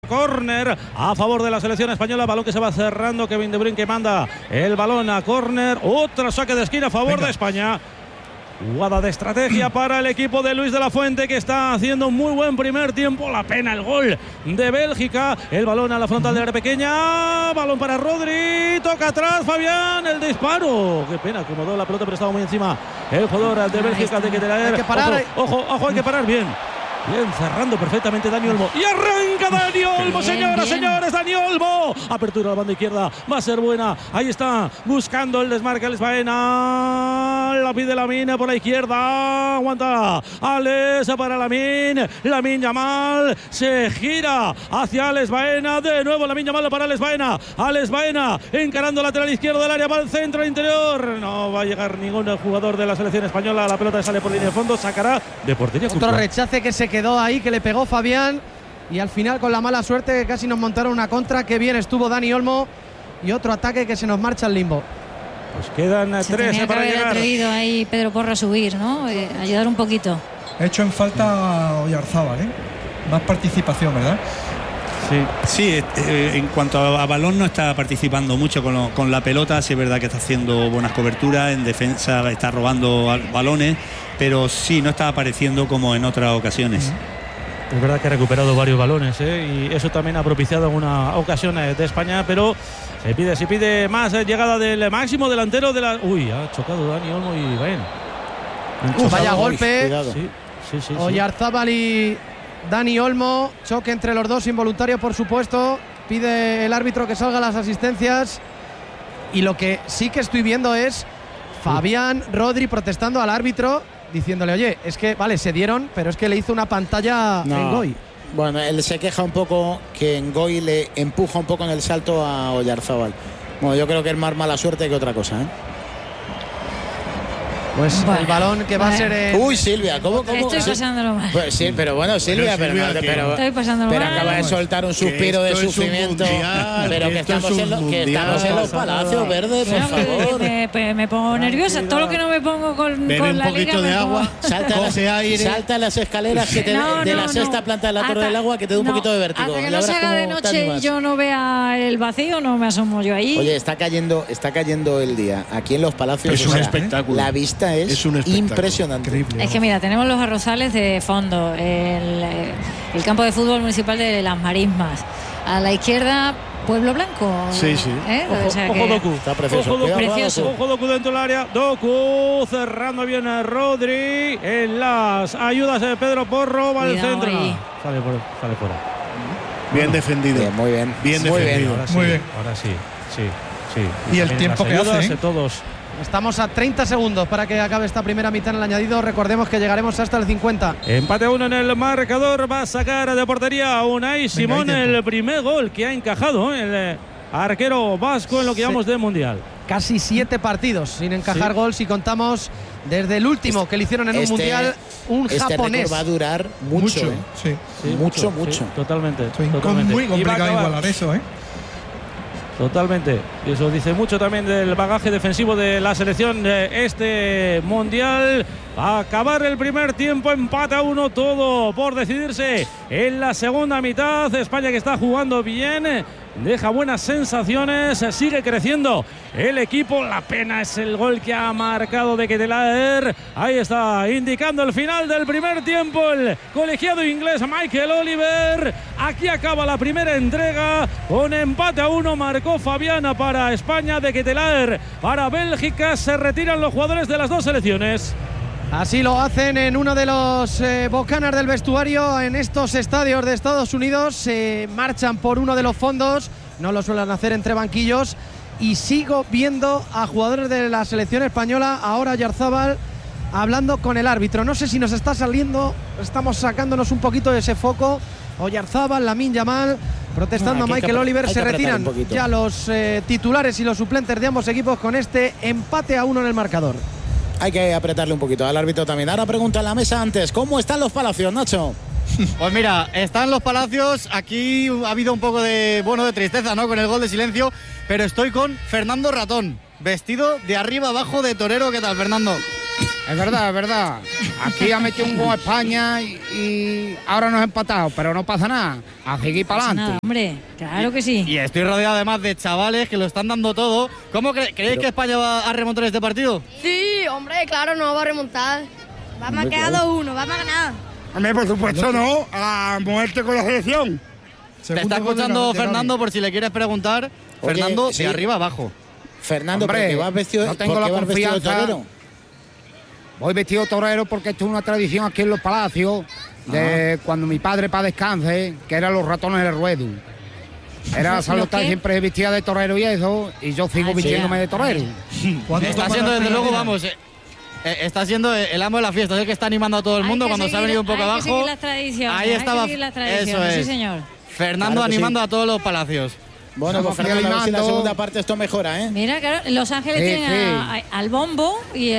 córner a favor de la selección española. Balón que se va cerrando. Kevin De Bruyne que manda el balón a córner. Otro saque de esquina a favor de España. Jugada de estrategia para el equipo de Luis de la Fuente, que está haciendo un muy buen primer tiempo. La pena el gol de Bélgica. El balón a la frontal de área pequeña. Balón para Rodri. Toca atrás Fabián. El disparo. Qué pena, acomodó la pelota, pero estaba muy encima el jugador de Bélgica. De Ketelaere. Hay que parar. Ojo, hay que parar bien. Bien, cerrando perfectamente Dani Olmo. Y arranca Dani Olmo, señoras, señores. Dani Olmo. Apertura a la banda izquierda. Va a ser buena. Ahí está. Buscando el desmarque Alex Baena. La pide Lamine por la izquierda. Aguanta Alex para Lamine. Lamine Yamal. Se gira hacia Alex Baena. De nuevo Lamine Yamal para Alex Baena. Alex Baena encarando lateral izquierdo del área. Va al centro interior. No va a llegar ningún jugador de la selección española. La pelota sale por línea de fondo. Sacará de portería. Otro rechace que se quedó ahí, que le pegó Fabián, y al final con la mala suerte que casi nos montaron una contra. Que bien estuvo Dani Olmo, y otro ataque que se nos marcha al limbo. Pues quedan tres para llegar. Atrevido ahí Pedro Porro a subir, ¿no? Ayudar un poquito. He hecho en falta a Oyarzábal, más participación, ¿verdad? Sí, en cuanto a balón no está participando mucho con la pelota. Sí es verdad que está haciendo buenas coberturas, en defensa está robando balones, pero sí no está apareciendo como en otras ocasiones. Es verdad que ha recuperado varios balones, y eso también ha propiciado alguna ocasión de España, pero se pide más llegada del máximo delantero de la... Uy, ha chocado Dani Olmo y Baena. Vaya golpe. Sí. Oyarzábal y Dani Olmo, choque entre los dos, involuntario por supuesto. Pide el árbitro que salgan las asistencias, y lo que sí que estoy viendo es Fabián, Rodri protestando al árbitro, diciéndole: oye, es que vale, se dieron, pero es que le hizo una pantalla en Ngoy. Bueno, él se queja un poco que Ngoy le empuja un poco en el salto a Oyarzábal. Bueno, yo creo que es más mala suerte que otra cosa, Pues el balón que va a ser Uy, Silvia, ¿cómo? Estoy pasándolo mal. Pues sí, pero bueno, Silvia, estoy pasándolo mal. Acaba de soltar un suspiro de sufrimiento. Pero que estamos en los Palacios Verdes, por favor. Me pongo nerviosa. Todo lo que no me pongo con la liga. Bebe un poquito de agua. Salta las escaleras de la sexta planta de la Torre del Agua, que te da un poquito de vértigo. Hasta que no se haga de noche y yo no vea el vacío, no me asomo yo ahí. Oye, está cayendo el día aquí en los Palacios. Es un espectáculo. La vista es impresionante. Increíble. Es que mira, tenemos los arrozales de fondo, el campo de fútbol municipal de Las Marismas, a la izquierda Pueblo Blanco. Sí. Ojo Doku. Está precioso. Ojo Doku dentro del área. Doku cerrando bien a Rodri. En las ayudas de Pedro Porro. Va al centro. Sale fuera. Bien defendido. Muy bien. Bien defendido. Ahora sí. Y el tiempo que hace. Todos. Estamos a 30 segundos para que acabe esta primera mitad en el añadido. Recordemos que llegaremos hasta el 50. Empate 1 en el marcador. Va a sacar de portería Unai Simón el primer gol que ha encajado el arquero vasco en lo que llamamos de Mundial. Casi 7 partidos sin encajar gol, si contamos desde el último que le hicieron en un Mundial, un japonés. Récord va a durar mucho. Mucho. Totalmente. Muy complicado igualar eso, Totalmente. Y eso dice mucho también del bagaje defensivo de la selección de este Mundial. A acabar el primer tiempo, empate a 1, todo por decidirse en la segunda mitad. España, que está jugando bien, deja buenas sensaciones, sigue creciendo el equipo. La pena es el gol que ha marcado de Ketelaere. Ahí está, indicando el final del primer tiempo el colegiado inglés Michael Oliver. Aquí acaba la primera entrega con empate a 1. Marcó Fabiana para España, de Ketelaere para Bélgica. Se retiran los jugadores de las dos selecciones. Así lo hacen en uno de los bocanas del vestuario en estos estadios de Estados Unidos. Se marchan por uno de los fondos, no lo suelen hacer entre banquillos. Y sigo viendo a jugadores de la selección española, ahora Oyarzábal, hablando con el árbitro. No sé si nos está saliendo, estamos sacándonos un poquito de ese foco. Oyarzábal, Lamine Yamal, protestando a Michael Oliver. Se retiran ya los titulares y los suplentes de ambos equipos con este empate a 1 en el marcador. Hay que apretarle un poquito al árbitro también. Ahora pregunta en la mesa antes, ¿cómo están los Palacios, Nacho? Pues mira, están los Palacios. Aquí ha habido un poco de tristeza, ¿no?, con el gol de silencio, pero estoy con Fernando Ratón, vestido de arriba abajo de torero. ¿Qué tal, Fernando? Es verdad. Aquí ha metido un gol España y ahora nos ha empatado, pero no pasa nada. A seguir para adelante. Hombre, claro que sí. Y estoy rodeado además de chavales que lo están dando todo. ¿Cómo creéis que España va a remontar este partido? Sí, hombre, claro, no va a remontar. Vamos a quedar 2-1, vamos a ganar. Hombre, por supuesto no, a muerte con la selección. Te está escuchando Fernando por si le quieres preguntar. Oye, Fernando, sí. de arriba abajo. Fernando, Hombre, ¿por qué vas vestido, no tengo ¿por qué la vas vestido de confianza. torero? Voy vestido torero porque esto es una tradición aquí en los palacios de cuando mi padre para descanse, que eran los ratones del ruedo. Era salutar siempre vestida de torero y eso, y yo sigo vistiéndome de torero. Está siendo, desde luego, vamos, está siendo el amo de la fiesta, es el que está animando a todo el mundo cuando se ha venido un poco abajo. Seguir las tradiciones, Ahí estaba, eso es. sí, señor. Fernando Claro que animando sí. a todos los palacios. Bueno, pues Fernando, a ver si la segunda parte esto mejora, ¿eh? Mira, claro, Los Ángeles tienen al bombo y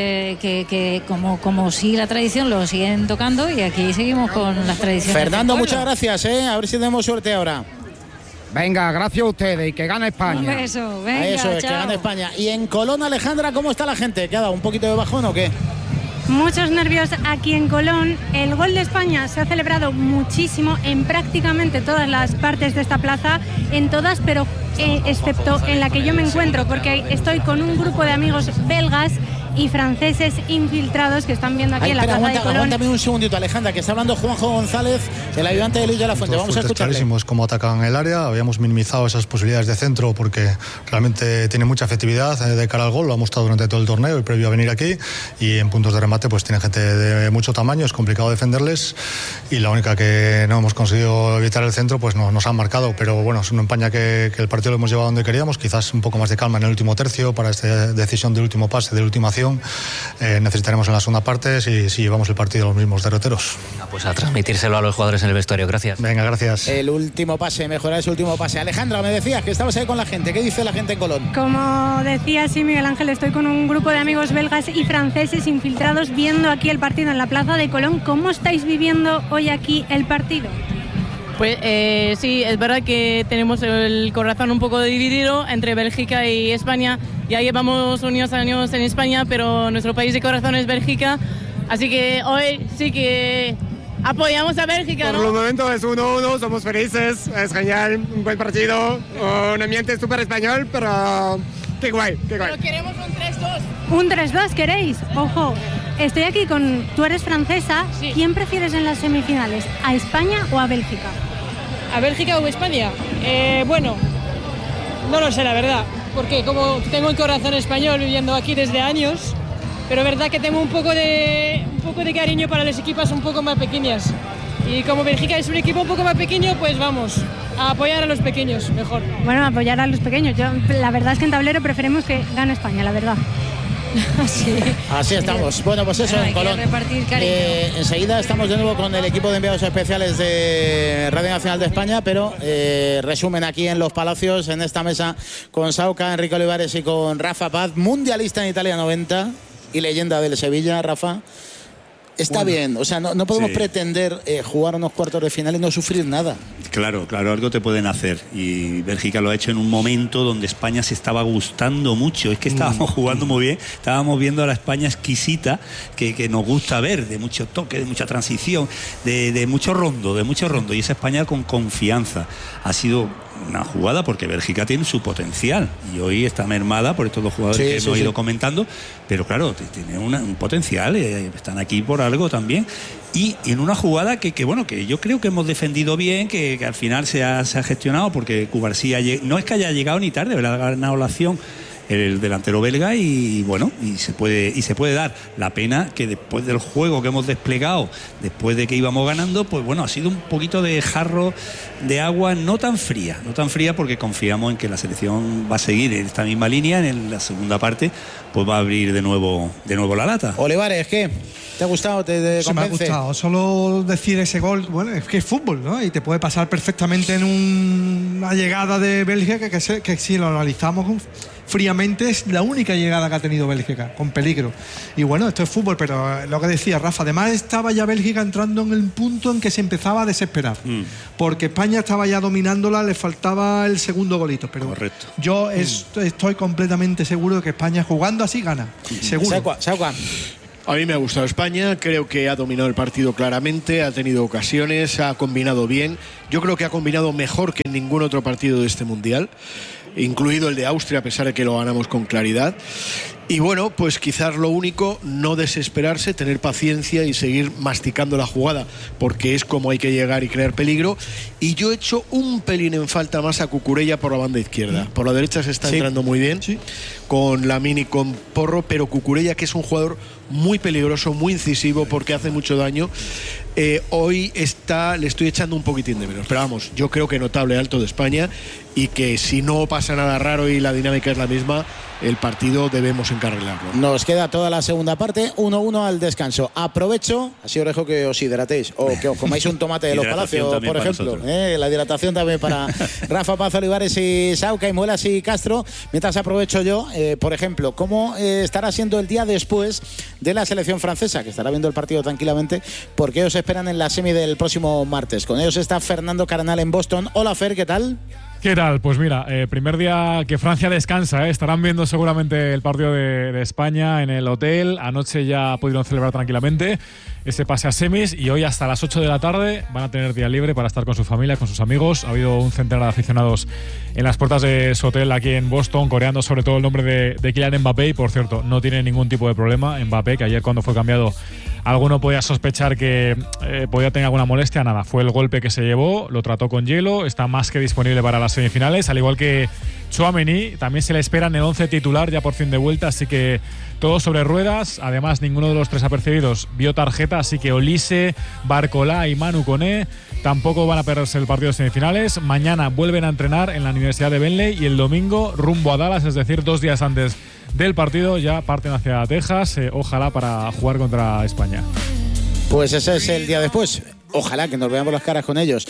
que como sigue la tradición lo siguen tocando y aquí seguimos con las tradiciones. Fernando, muchas gracias, ¿eh? A ver si tenemos suerte ahora. Venga, gracias a ustedes y que gane España. Un beso, venga, Eso es, chao. que gane España. Y en Colón, Alejandra, ¿cómo está la gente? ¿Qué ha dado? ¿Un poquito de bajón o qué? Muchos nervios aquí en Colón. El gol de España se ha celebrado muchísimo en prácticamente todas las partes de esta plaza, en todas, pero excepto en la que yo me encuentro, porque estoy con un grupo de amigos belgas y franceses infiltrados que están viendo aquí en la plaza de Colón. Aguántame un segundito, Alejandra, que está hablando Juanjo González, el ayudante de Luis de la Fuente. Vamos a escucharle. Clarísimos cómo atacan el área, habíamos minimizado esas posibilidades de centro porque realmente tiene mucha efectividad de cara al gol, lo ha mostrado durante todo el torneo y previo a venir aquí, y en puntos de remate pues tiene gente de mucho tamaño, es complicado defenderles, y la única que no hemos conseguido evitar el centro pues nos han marcado, pero bueno, es una empaña que el partido lo hemos llevado donde queríamos, quizás un poco más de calma en el último tercio para esta decisión del último pase, de la última acción. Necesitaremos en la segunda parte si llevamos el partido a los mismos derroteros. Pues a transmitírselo a los jugadores en el vestuario, gracias. Venga, gracias. El último pase, mejorar ese último pase. Alejandra, me decías que estabas ahí con la gente. ¿Qué dice la gente en Colón? Como decía sí, Miguel Ángel, estoy con un grupo de amigos belgas y franceses infiltrados viendo aquí el partido en la plaza de Colón. ¿Cómo estáis viviendo hoy aquí el partido? Pues sí, es verdad que tenemos el corazón un poco dividido entre Bélgica y España. Ya llevamos unos años en España, pero nuestro país de corazón es Bélgica. Así que hoy sí que apoyamos a Bélgica, ¿no? Por el momento es 1-1, somos felices, es genial, un buen partido, un ambiente súper español, pero qué guay, qué guay. Pero queremos un 3-2. ¿Un 3-2 queréis? Ojo, estoy aquí con... Tú eres francesa, sí. ¿Quién prefieres en las semifinales, a España o a Bélgica? ¿A Bélgica o España? Bueno, no lo sé la verdad, porque como tengo el corazón español viviendo aquí desde años, pero es verdad que tengo un poco de cariño para las equipas un poco más pequeñas. Y como Bélgica es un equipo un poco más pequeño, pues vamos a apoyar a los pequeños, mejor. Bueno, apoyar a los pequeños. La verdad es que en tablero preferimos que gane España, la verdad. Sí. Así estamos. Bueno, pues eso, en Colón. Enseguida estamos de nuevo con el equipo de enviados especiales de Radio Nacional de España, pero resumen aquí en Los Palacios, en esta mesa, con Sauca, Enrique Olivares y con Rafa Paz, mundialista en Italia 90 y leyenda del Sevilla. Rafa, está bien, o sea, no podemos pretender jugar unos cuartos de final y no sufrir nada. Claro, algo te pueden hacer, y Bélgica lo ha hecho en un momento donde España se estaba gustando mucho, es que estábamos jugando muy bien, estábamos viendo a la España exquisita que nos gusta ver, de mucho toque, de mucha transición, de mucho rondo, y esa España con confianza. Ha sido una jugada porque Bélgica tiene su potencial y hoy está mermada por estos dos jugadores que hemos ido comentando, pero claro, tiene un potencial, están aquí por algo también, y en una jugada que yo creo que hemos defendido bien, que al final se ha gestionado, porque Cubarsí no es que haya llegado ni tarde, ha ganado la acción el delantero belga, y se puede dar. La pena que después del juego que hemos desplegado, después de que íbamos ganando, pues bueno, ha sido un poquito de jarro de agua no tan fría, porque confiamos en que la selección va a seguir en esta misma línea. En la segunda parte pues va a abrir de nuevo la lata. Olivares, ¿qué? ¿Te ha gustado? ¿Te convence? Me ha gustado. Solo decir ese gol, bueno, es que es fútbol, ¿no? Y te puede pasar perfectamente en una llegada de Bélgica que si lo analizamos fríamente es la única llegada que ha tenido Bélgica, con peligro. Y bueno, esto es fútbol, pero lo que decía Rafa, además estaba ya Bélgica entrando en el punto en que se empezaba a desesperar, porque España estaba ya dominándola, le faltaba el segundo golito, pero correcto. Yo estoy completamente seguro de que España jugando así gana, seguro. Sauca. A mí me ha gustado España, creo que ha dominado el partido claramente, ha tenido ocasiones, ha combinado bien. Yo creo que ha combinado mejor que en ningún otro partido de este Mundial, incluido el de Austria, a pesar de que lo ganamos con claridad. Y bueno, pues quizás lo único, no desesperarse, tener paciencia y seguir masticando la jugada, porque es como hay que llegar y crear peligro. Y yo he hecho un pelín en falta más a Cucurella por la banda izquierda. Por la derecha se está entrando muy bien, con Lamine y con Porro, pero Cucurella, que es un jugador muy peligroso, muy incisivo, porque hace mucho daño, hoy le estoy echando un poquitín de menos. Pero vamos, yo creo que notable alto de España, y que si no pasa nada raro y la dinámica es la misma, el partido debemos encarrilarlo. Nos queda toda la segunda parte, 1-1 al descanso. Aprovecho, así os dejo que os hidratéis o que os comáis un tomate de los Palacios, por ejemplo. La hidratación también para Rafa Paz Olivares y Sauca y Muelas y Castro. Mientras aprovecho yo, por ejemplo, ¿cómo estará siendo el día después de la selección francesa, que estará viendo el partido tranquilamente, porque ellos esperan en la semi del próximo martes? Con ellos está Fernando Carnal en Boston. Hola, Fer, ¿qué tal? ¿Qué tal? Pues mira, primer día que Francia descansa, estarán viendo seguramente el partido de España en el hotel. Anoche ya pudieron celebrar tranquilamente ese pase a semis y hoy hasta las 8 de la tarde van a tener día libre para estar con su familia, con sus amigos. Ha habido un centenar de aficionados en las puertas de su hotel aquí en Boston, coreando sobre todo el nombre de Kylian Mbappé. Y por cierto, no tiene ningún tipo de problema Mbappé, que ayer cuando fue cambiado alguno podía sospechar que podía tener alguna molestia. Nada, fue el golpe que se llevó, lo trató con hielo, está más que disponible para las semifinales, al igual que Tchouaméni. También se le espera en el 11 titular ya por fin de vuelta, así que todo sobre ruedas. Además, ninguno de los tres apercibidos vio tarjeta, así que Olise, Barcola y Manu Koné tampoco van a perderse el partido de semifinales. Mañana vuelven a entrenar en la Universidad de Bentley y el domingo rumbo a Dallas, es decir, 2 días antes del partido ya parten hacia Texas, ojalá para jugar contra España. Pues ese es el día después. Ojalá que nos veamos las caras con ellos.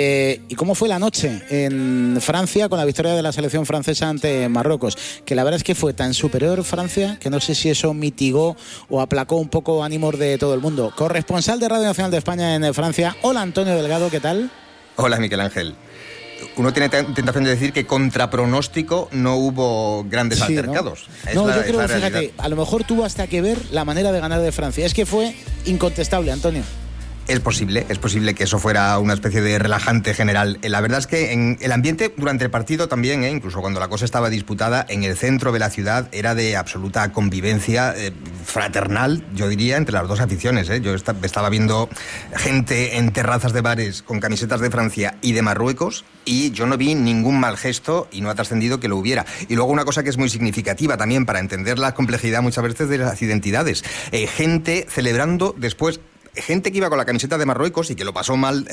¿Y cómo fue la noche en Francia con la victoria de la selección francesa ante Marruecos? Que la verdad es que fue tan superior Francia que no sé si eso mitigó o aplacó un poco ánimos de todo el mundo. Corresponsal de Radio Nacional de España en Francia. Hola, Antonio Delgado, ¿qué tal? Hola, Miguel Ángel. Uno tiene tentación de decir que contra pronóstico no hubo grandes altercados. ¿No? Yo creo, fíjate, a lo mejor tuvo hasta que ver la manera de ganar de Francia. Es que fue incontestable, Antonio. Es posible que eso fuera una especie de relajante general. La verdad es que en el ambiente durante el partido también, incluso cuando la cosa estaba disputada, en el centro de la ciudad era de absoluta convivencia fraternal, yo diría, entre las dos aficiones. Yo estaba viendo gente en terrazas de bares con camisetas de Francia y de Marruecos y yo no vi ningún mal gesto y no ha trascendido que lo hubiera. Y luego una cosa que es muy significativa también para entender la complejidad muchas veces de las identidades. Gente celebrando después. Gente que iba con la camiseta de Marruecos y que lo pasó mal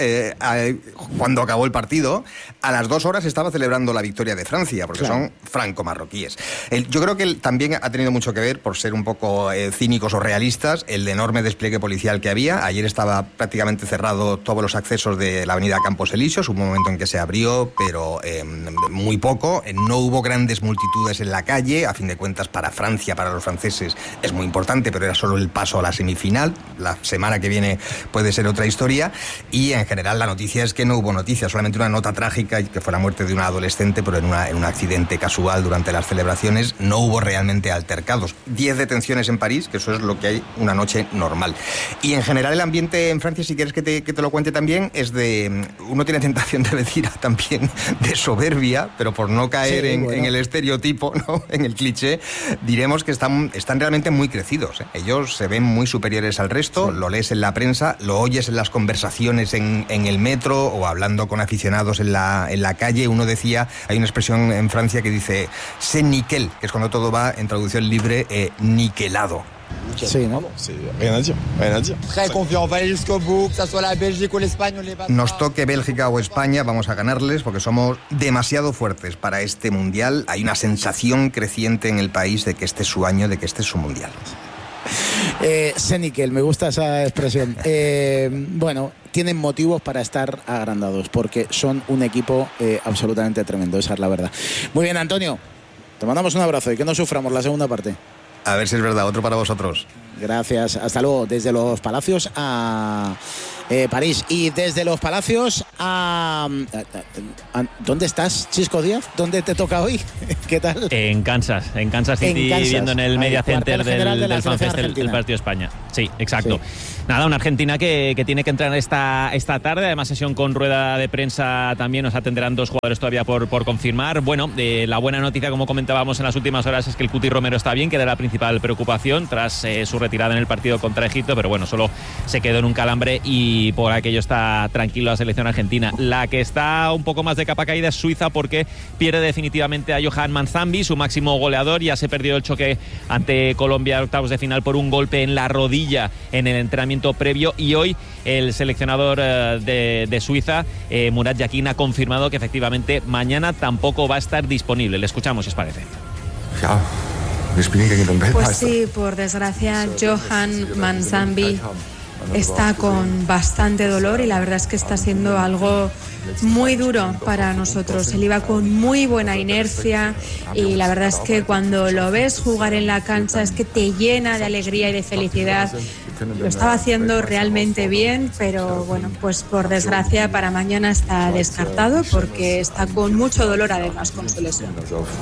cuando acabó el partido, a las 2 horas estaba celebrando la victoria de Francia, porque son franco-marroquíes. Yo creo que también ha tenido mucho que ver, por ser un poco cínicos o realistas, el enorme despliegue policial que había. Ayer estaba prácticamente cerrado todos los accesos de la avenida Campos Elíseos, hubo un momento en que se abrió, pero muy poco. No hubo grandes multitudes en la calle, a fin de cuentas para Francia, para los franceses, es muy importante, pero era solo el paso a la semifinal. La semana que viene puede ser otra historia y en general la noticia es que no hubo noticias, solamente una nota trágica que fue la muerte de una adolescente, pero en un accidente casual durante las celebraciones. No hubo realmente altercados. 10 detenciones en París, que eso es lo que hay una noche normal. Y en general el ambiente en Francia, si quieres que te lo cuente también, es de... Uno tiene tentación de decir también de soberbia, pero por no caer en el estereotipo, ¿no? En el cliché, diremos que están realmente muy crecidos. Ellos se ven muy superiores al resto, lo lees en la prensa, lo oyes en las conversaciones en el metro o hablando con aficionados en la calle. Uno decía, hay una expresión en Francia que dice c'est nickel, que es cuando todo va, en traducción libre, niquelado. Sí, ¿no? Nos toque Bélgica o España, vamos a ganarles porque somos demasiado fuertes para este mundial. Hay una sensación creciente en el país de que este es su año, de que este es su mundial. Senikel, me gusta esa expresión. Bueno, tienen motivos para estar agrandados porque son un equipo absolutamente tremendo, esa es la verdad. Muy bien, Antonio, te mandamos un abrazo y que no suframos la segunda parte. A ver si es verdad, otro para vosotros. Gracias, hasta luego. Desde los Palacios a París. Y desde los Palacios a... ¿Dónde estás, Chisco Díaz? ¿Dónde te toca hoy? ¿Qué tal? En Kansas City, viendo en el Media Center del FanFest el partido de España. Sí, exacto. Sí. Nada, una Argentina que tiene que entrar esta tarde, además sesión con rueda de prensa también, nos atenderán 2 jugadores todavía por confirmar. Bueno, la buena noticia, como comentábamos en las últimas horas, es que el Cuti Romero está bien, que era la principal preocupación tras su retirada en el partido contra Egipto, pero bueno, solo se quedó en un calambre y por aquello está tranquilo la selección argentina. La que está un poco más de capa caída es Suiza, porque pierde definitivamente a Johan Manzambi, su máximo goleador. Ya se perdió el choque ante Colombia en octavos de final por un golpe en la rodilla en el entrenamiento previo, y hoy el seleccionador de Suiza, Murat Yakin, ha confirmado que efectivamente mañana tampoco va a estar disponible. Le escuchamos, si os parece. Pues sí, por desgracia, Johan Manzambi está con bastante dolor y la verdad es que está siendo algo muy duro para nosotros. Él iba con muy buena inercia y la verdad es que cuando lo ves jugar en la cancha es que te llena de alegría y de felicidad. Lo estaba haciendo realmente bien, pero bueno, pues por desgracia para mañana está descartado porque está con mucho dolor además con su lesión.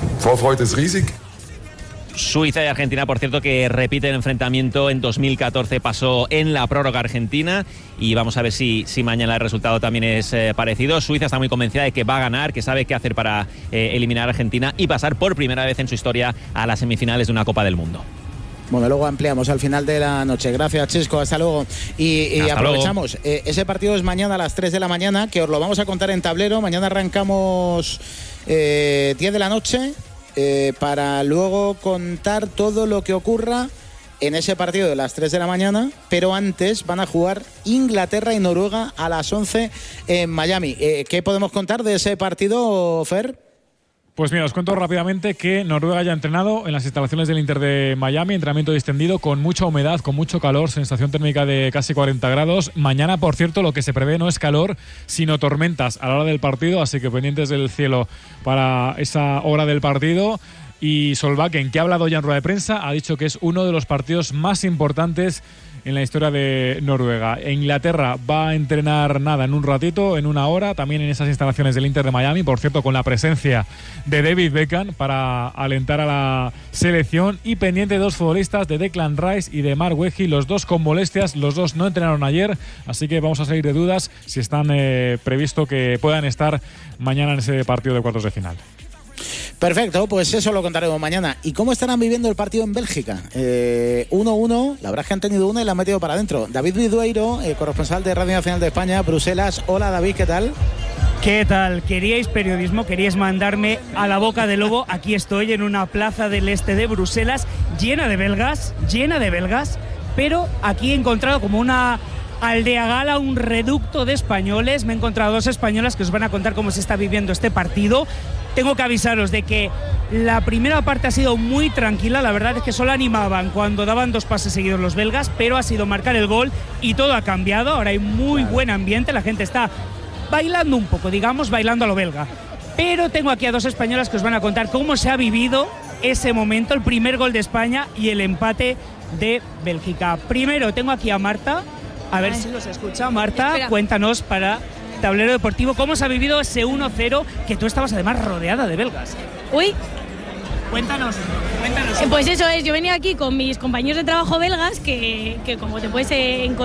Suiza y Argentina, por cierto, que repite el enfrentamiento. En 2014 pasó en la prórroga argentina y vamos a ver si mañana el resultado también es parecido. Suiza está muy convencida de que va a ganar, que sabe qué hacer para eliminar a Argentina y pasar por primera vez en su historia a las semifinales de una Copa del Mundo. Bueno, luego ampliamos al final de la noche. Gracias, Chisco, hasta luego. Y hasta aprovechamos, luego. Ese partido es mañana a las 3 de la mañana, que os lo vamos a contar en tablero. Mañana arrancamos 10 de la noche. Para luego contar todo lo que ocurra en ese partido de las 3 de la mañana, pero antes van a jugar Inglaterra y Noruega a las 11 en Miami. ¿Qué podemos contar de ese partido, Fer? Pues mira, os cuento rápidamente que Noruega ya ha entrenado en las instalaciones del Inter de Miami, entrenamiento distendido, con mucha humedad, con mucho calor, sensación térmica de casi 40 grados. Mañana, por cierto, lo que se prevé no es calor, sino tormentas a la hora del partido, así que pendientes del cielo para esa hora del partido. Y Solbakken, que ha hablado ya en rueda de prensa, ha dicho que es uno de los partidos más importantes en la historia de Noruega. Inglaterra va a entrenar en un ratito, en una hora, también en esas instalaciones del Inter de Miami, por cierto, con la presencia de David Beckham para alentar a la selección, y pendiente de 2 futbolistas, de Declan Rice y de Mark Wehi, los 2 con molestias, los 2 no entrenaron ayer, así que vamos a salir de dudas si están previsto que puedan estar mañana en ese partido de cuartos de final. Perfecto, pues eso lo contaremos mañana. ¿Y cómo estarán viviendo el partido en Bélgica? 1-1, la verdad es que han tenido una y la han metido para adentro. David Vidueiro, corresponsal de Radio Nacional de España, Bruselas. Hola David, ¿qué tal? ¿Qué tal? ¿Queríais periodismo? ¿Queríais mandarme a la boca del lobo? Aquí estoy en una plaza del este de Bruselas llena de belgas, pero aquí he encontrado como una aldea gala, un reducto de españoles. Me he encontrado 2 españolas que os van a contar cómo se está viviendo este partido. Tengo que avisaros de que la primera parte ha sido muy tranquila, la verdad es que solo animaban cuando daban 2 pases seguidos los belgas, pero ha sido marcar el gol y todo ha cambiado. Ahora hay muy buen ambiente, la gente está bailando un poco, digamos, bailando a lo belga. Pero tengo aquí a 2 españolas que os van a contar cómo se ha vivido ese momento, el primer gol de España y el empate de Bélgica. Primero tengo aquí a Marta, a ver si nos escucha. Marta, espera. Cuéntanos para Tablero Deportivo cómo se ha vivido ese 1-0, que tú estabas además rodeada de belgas. Uy. Cuéntanos. Pues eso es, yo venía aquí con mis compañeros de trabajo belgas que como te puedes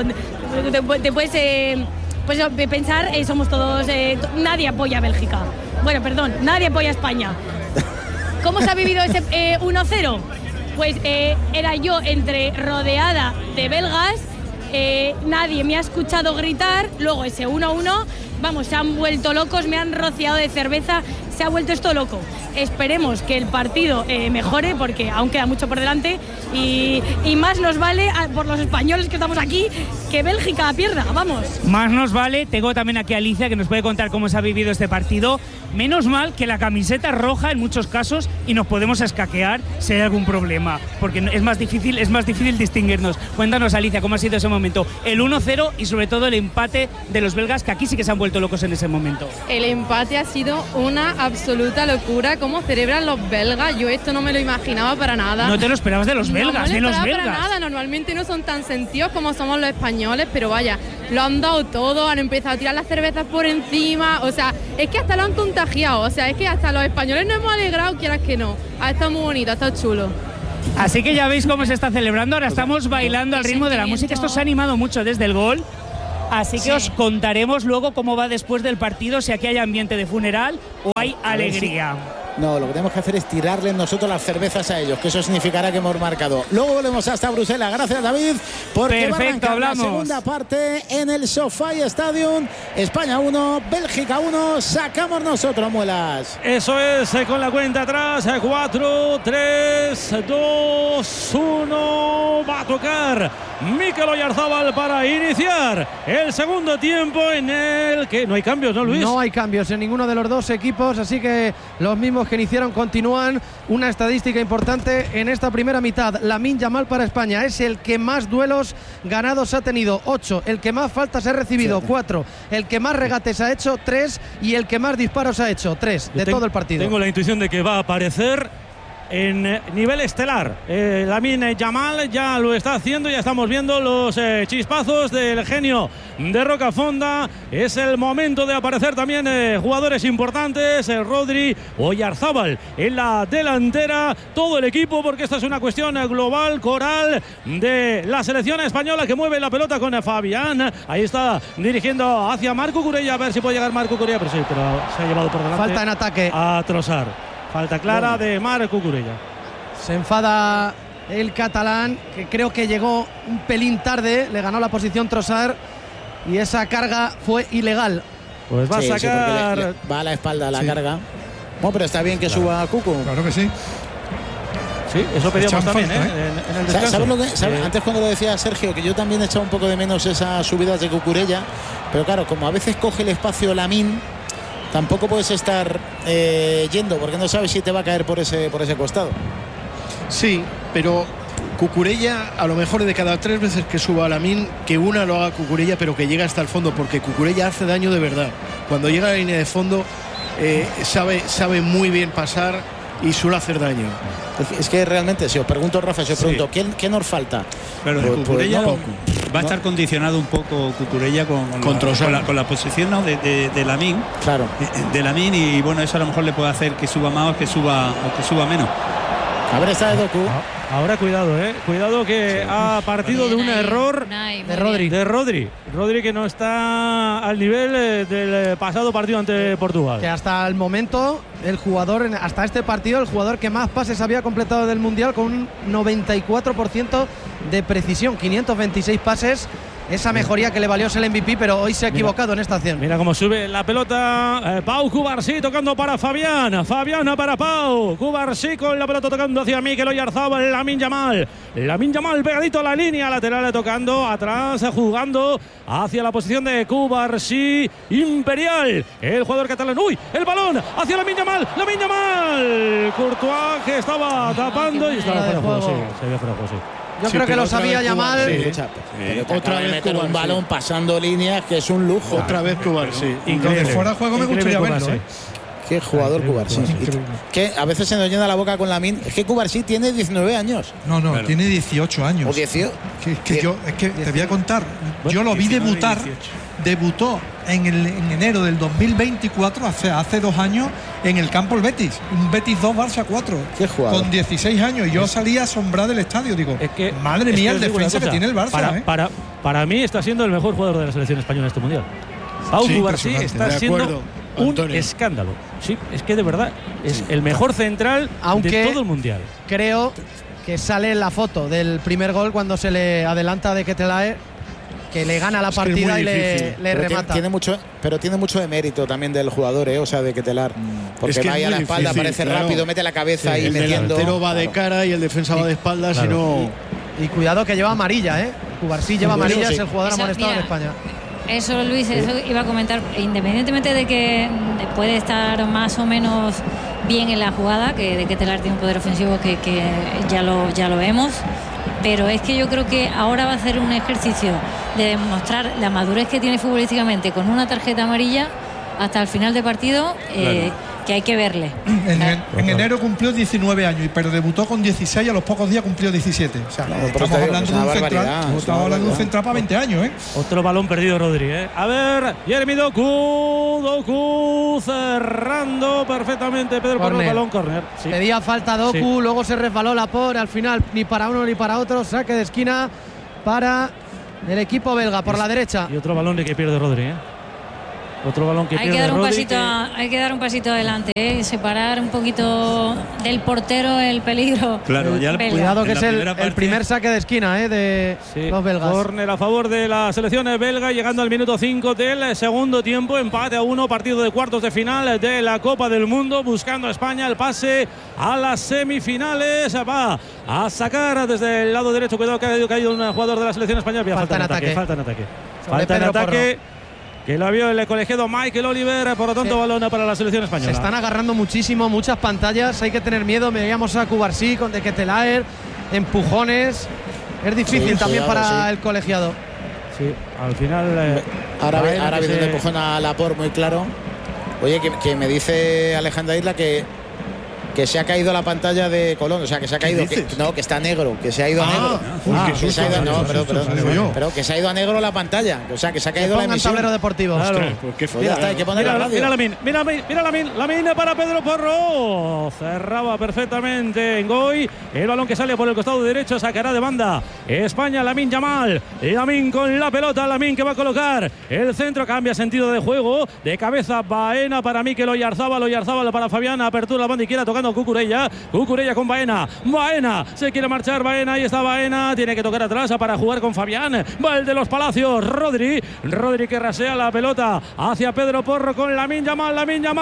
pensar, somos todos, nadie apoya a Bélgica. Bueno, perdón, nadie apoya a España. ¿Cómo se ha vivido ese 1-0? Pues era yo rodeada de belgas. Nadie me ha escuchado gritar. Luego ese 1-1, vamos, se han vuelto locos, me han rociado de cerveza, se ha vuelto esto loco. Esperemos que el partido mejore, porque aún queda mucho por delante y más nos vale por los españoles que estamos aquí que Bélgica pierda, vamos. Más nos vale. Tengo también aquí a Alicia, que nos puede contar cómo se ha vivido este partido. Menos mal que la camiseta es roja en muchos casos y nos podemos escaquear si hay algún problema, porque es más difícil distinguirnos. Cuéntanos, Alicia, cómo ha sido ese momento, el 1-0 y sobre todo el empate de los belgas, que aquí sí que se han vuelto locos en ese momento. El empate ha sido una absoluta locura cómo celebran los belgas. Yo esto no me lo imaginaba para nada. No te lo esperabas de los belgas, no me lo esperaba para nada. Normalmente no son tan sentidos como somos los españoles, pero vaya, lo han dado todo, han empezado a tirar las cervezas por encima, o sea, es que hasta lo han contagiado, o sea, es que hasta los españoles nos hemos alegrado, quieras que no. Ha estado muy bonito, ha estado chulo. Así que ya veis cómo se está celebrando, ahora estamos bailando al ritmo de la música, esto se ha animado mucho desde el gol. Así que os contaremos luego cómo va después del partido, si aquí hay ambiente de funeral o hay alegría. No, lo que tenemos que hacer es tirarles nosotros las cervezas a ellos, que eso significará que hemos marcado. Luego volvemos hasta Bruselas. Gracias, David, porque perfecto, hablamos. La segunda parte en el SoFi Stadium. España 1, Bélgica 1. Sacamos nosotros, Muelas. Eso es, con la cuenta atrás. 4, 3, 2, 1. Va a tocar Mikel Oyarzabal para iniciar el segundo tiempo, en el que no hay cambios, ¿no, Luis? No hay cambios en ninguno de los dos equipos, así que los mismos que iniciaron continúan. Una estadística importante en esta primera mitad: Lamine Yamal para España es el que más duelos ganados ha tenido, 8, el que más faltas ha recibido, 4, el que más regates ha hecho, 3, y el que más disparos ha hecho, 3, de todo el partido. Tengo la intuición de que va a aparecer en nivel estelar. Lamine Yamal ya lo está haciendo, ya estamos viendo los chispazos del genio de Rocafonda. Es el momento de aparecer también jugadores importantes, Rodri, Oyarzabal en la delantera, todo el equipo, porque esta es una cuestión global, coral, de la selección española, que mueve la pelota con Fabián. Ahí está dirigiendo hacia Marc Cucurella, a ver si puede llegar Marc Cucurella, pero sí, pero se ha llevado por delante. Falta en ataque A Trossard. Falta clara de Marc Cucurella. Se enfada el catalán, que creo que llegó un pelín tarde, le ganó la posición Trossard y esa carga fue ilegal. Pues va a sacar. Le va a la espalda la carga. Bueno, pero está bien que suba Cucu. Claro que sí. Sí, eso pedíamos también, falta, en el descanso. ¿Sabes lo que, antes cuando lo decía Sergio, que yo también he echado un poco de menos esas subidas de Cucurella, pero claro, como a veces coge el espacio Lamine, tampoco puedes estar yendo, porque no sabes si te va a caer por ese costado. Sí, pero Cucurella, a lo mejor de cada 3 veces que suba a Lamine, que una lo haga Cucurella, pero que llegue hasta el fondo, porque Cucurella hace daño de verdad. Cuando llega a la línea de fondo, sabe muy bien pasar y suele hacer daño. Es que realmente, si os pregunto, Rafa, si os pregunto, ¿qué nos falta? Pero de Cucurella va a estar condicionado un poco Cucurella con la posición, ¿no?, de Lamine. Claro. De Lamine, y bueno, eso a lo mejor le puede hacer que suba más o que suba menos. A ver, está de Doku. Ahora cuidado que ha partido de un error de Rodri. Rodri, que no está al nivel del pasado partido ante Portugal. Que hasta el momento hasta este partido el jugador que más pases había completado del Mundial, con un 94% de precisión, 526 pases. Esa mejoría que le valió el MVP, pero hoy se ha equivocado en esta acción. Mira cómo sube la pelota. Pau Cubarsí tocando para Fabián. Fabián para Pau. Cubarsí con la pelota tocando hacia Mikel Oyarzabal. Lamine Yamal. Lamine Yamal pegadito a la línea lateral, tocando atrás, jugando hacia la posición de Cubarsí. Imperial, el jugador catalán. ¡Uy! El balón hacia Lamine Yamal. Lamine Yamal. Courtois, que estaba tapando y estaba fuera de juego. Sí, se había fuera de juego, sí. Yo creo que lo sabía Yamal. Otra vez meter un balón pasando líneas, que es un lujo. Otra vez Cubarsí. Y de fuera de juego me gustaría verlo. Qué jugador Cubarsí. Que a veces se nos llena la boca con Lamine. Es que Cubarsí tiene 19 años. No, tiene 18 años. ¿O 18? Es que te voy a contar. Yo lo vi debutar. Debutó en enero del 2024, hace 2 años, en el campo el Betis. Un Betis 2, Barça 4. Qué jugador. Con 16 años. Y yo salí asombrado del estadio. Digo, madre mía, el defensa que tiene el Barça. Para mí está siendo el mejor jugador de la selección española en este mundial. Pau Cubarsí está siendo un escándalo. Sí, es que de verdad es el mejor central de todo el mundial. Creo que sale en la foto del primer gol cuando se le adelanta de Ketelaere, que le gana la partida y le remata. Pero tiene mucho de mérito también del jugador, o sea, de Ketelaere. Porque va ahí a la espalda, aparece rápido, mete la cabeza y metiendo. El delantero va de cara y el defensa va de espaldas, y cuidado que lleva amarilla, Cubarsí lleva amarilla, es el jugador amonestado en España. Eso, Luis, eso iba a comentar. Independientemente de que puede estar más o menos bien en la jugada, que de Ketelaere tiene un poder ofensivo que ya lo vemos, pero es que yo creo que ahora va a hacer un ejercicio de demostrar la madurez que tiene futbolísticamente con una tarjeta amarilla hasta el final de partido, hay que verle. En enero cumplió 19 años, pero debutó con 16 y a los pocos días cumplió 17. O sea, estamos hablando de un central para 20 años, ¿eh? Otro balón perdido, Rodri, ¿eh? A ver, Jeremy Doku cerrando perfectamente Pedro por el balón, córner. Sí. Pedía falta Doku, luego se resbaló Laporte, al final ni para uno ni para otro, saque de esquina para el equipo belga por la derecha. Y otro balón que pierde Rodri, ¿eh? Otro balón que hay pierde que dar un Rodri, pasito, hay que dar un pasito adelante, separar un poquito del portero el peligro. Claro, ya cuidado que es el primer saque de esquina de los belgas. Córner a favor de la selección belga, llegando al minuto 5 del segundo tiempo, empate a 1, partido de cuartos de final de la Copa del Mundo, buscando a España el pase a las semifinales. Va a sacar desde el lado derecho, cuidado que ha caído un jugador de la selección española. Falta en ataque. Que lo vio el colegiado Michael Oliver, por lo tanto balón para la selección española. Se están agarrando muchísimo, muchas pantallas, hay que tener miedo. Veíamos a Cubarsí con De Ketelaere, empujones. Es difícil también para el colegiado. Sí, al final. Ahora viene un empujón a Laporte muy claro. Oye, que me dice Alejandra Isla que se ha caído la pantalla de Colón, o sea, que se ha caído, que está negro, que se ha ido a negro. Pero que se ha ido a negro la pantalla, o sea, que se ha caído la emisión. Tablero deportivo. Claro. Hay que poner la radio. Mira Lamin para Pedro Porro. Cerraba perfectamente Ngoy. El balón que sale por el costado derecho, sacará de banda España, Lamine Yamal. Lamine con la pelota, Lamine que va a colocar el centro, cambia sentido de juego, de cabeza Baena para Mikel Oyarzábal para Fabián, apertura la banda y quiera tocar Cucurella con Baena se quiere marchar Baena, ahí está Baena, tiene que tocar atrás para jugar con Fabián, va el de los Palacios, Rodri que rasea la pelota hacia Pedro Porro con Lamine Yamal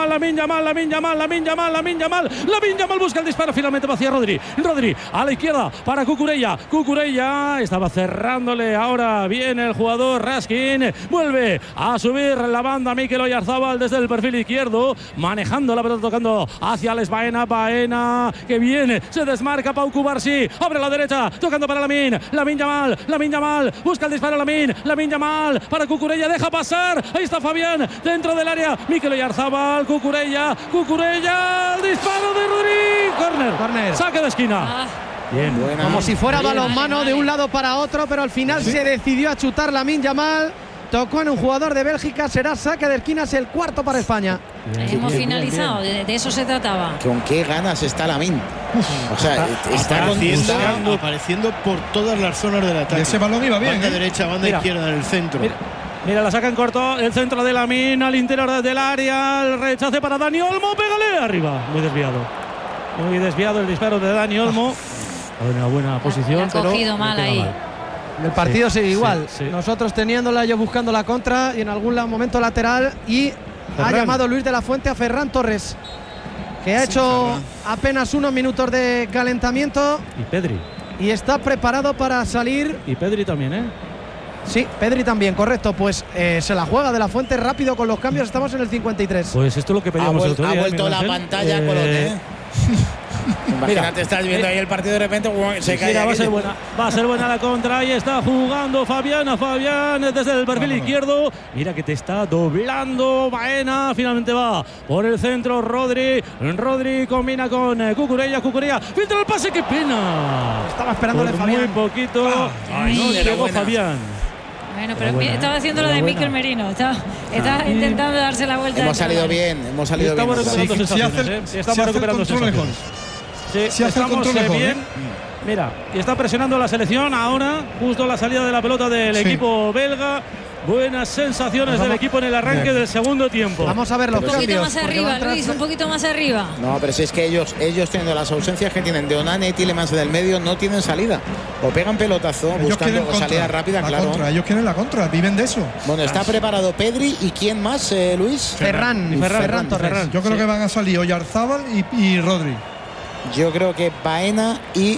busca el disparo, finalmente va hacia Rodri a la izquierda para Cucurella estaba cerrándole, ahora viene el jugador Raskin, vuelve a subir la banda Mikel Oyarzábal desde el perfil izquierdo, manejando la pelota, tocando hacia Alex Baena, que viene, se desmarca Pau Cubarsí, abre la derecha, tocando para Lamine Yamal, busca el disparo Lamine Yamal para Cucurella, deja pasar, ahí está Fabián, dentro del área, Mikel Oyarzábal, Cucurella, el disparo de Rodri, córner, saque de esquina. Bien. Como si fuera balonmano de un lado para otro, pero al final se decidió a chutar Lamine Yamal. Tocó en un jugador de Bélgica, será saque de esquina, es el cuarto para España. Hemos finalizado, de eso se trataba. Con qué ganas está Lamine. O sea, está apareciendo por todas las zonas del ataque. Ese balón iba bien. Banda derecha, banda izquierda, en el centro. Mira, la saca en corto, el centro de Lamine al interior del área, el rechace para Dani Olmo, pégale arriba. Muy desviado el disparo de Dani Olmo. En una buena posición, pero cogido mal ahí. El partido sigue igual. Nosotros teniéndola, ellos buscando la contra y en algún momento lateral. Y ha llamado Luis de la Fuente a Ferran Torres, que ha hecho apenas unos minutos de calentamiento. Y Pedri. Y está preparado para salir. Y Pedri también, ¿eh? Sí, Pedri también, correcto. Pues se la juega de la Fuente rápido con los cambios. Estamos en el 53. Pues esto es lo que pedíamos el otro día. Ha vuelto la pantalla con los Imagínate, estás viendo ahí el partido de repente se cae. Mira, va a ser buena la contra. Ahí está jugando Fabián desde el perfil izquierdo. Mira que te está doblando Baena. Finalmente va por el centro Rodri combina con Cucurella. Filtra el pase, qué pena. Estaba esperándole Fabián. Muy poquito. No llegó Fabián. Bueno, pero estaba haciendo lo de Mikel Merino. Estaba intentando darse la vuelta. Hemos salido bien. Estamos recuperando sensaciones. Estamos recuperando sensaciones. Sí, estamos bien. Mira, y está presionando la selección ahora, justo la salida de la pelota del equipo belga. Buenas sensaciones del equipo en el arranque del segundo tiempo. Vamos a ver los cambios. Un poquito más arriba, Luis, un poquito más arriba. No, pero si es que ellos teniendo las ausencias que tienen de Onana y Tielemans del medio, no tienen salida. O pegan pelotazo buscando salida rápida, claro. Ellos quieren la contra, viven de eso. Bueno, está preparado Pedri y ¿quién más, Luis? Ferran Torres. Yo creo que van a salir Oyarzábal y Rodri. Yo creo que Baena y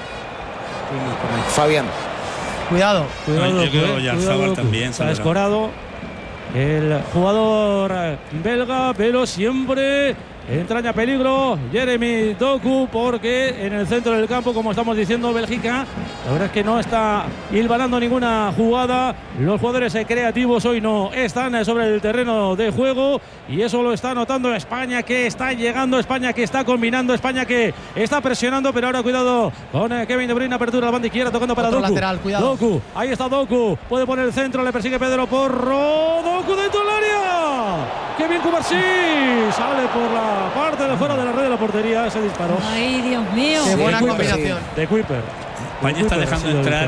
Fabián. Cuidado. Yo creo que Oyarzábal también. Se ha escorado el jugador belga, pero siempre entraña peligro Jeremy Doku, porque en el centro del campo, como estamos diciendo, Bélgica, la verdad es que no está hilvanando ninguna jugada. Los jugadores creativos hoy no están sobre el terreno de juego, y eso lo está notando España, que está llegando, España que está combinando, España que está presionando. Pero ahora cuidado con Kevin De Bruyne, apertura a la banda izquierda, tocando para otro Doku. Lateral, cuidado. Doku, ahí está Doku, puede poner el centro, le persigue Pedro Porro, Doku dentro del área. Kevin Cubarsí sale por la parte de fuera de la red de la portería, ese disparo. Ay, Dios mío. Qué buena combinación. De Kuiper. España está dejando entrar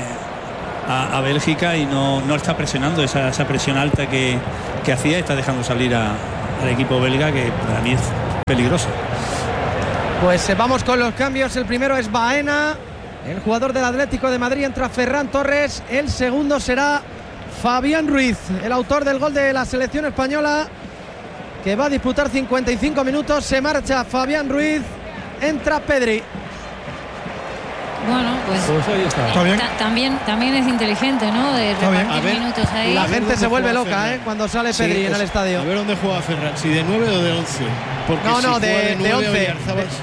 a Bélgica y no está presionando esa presión alta que hacía. Está dejando salir al equipo belga, que para mí es peligroso. Pues vamos con los cambios. El primero es Baena, el jugador del Atlético de Madrid. Entra Ferran Torres. El segundo será Fabián Ruiz, el autor del gol de la selección española, que va a disputar 55 minutos. Se marcha Fabián Ruiz, entra Pedri. Bueno, pues ahí está. ¿Está bien? También es inteligente, ¿no? De repartir minutos ahí. La gente se vuelve loca, cuando sale Pedri en el estadio. A ver dónde juega Ferran, si de 9 o de 11. Porque No, si juega de 11.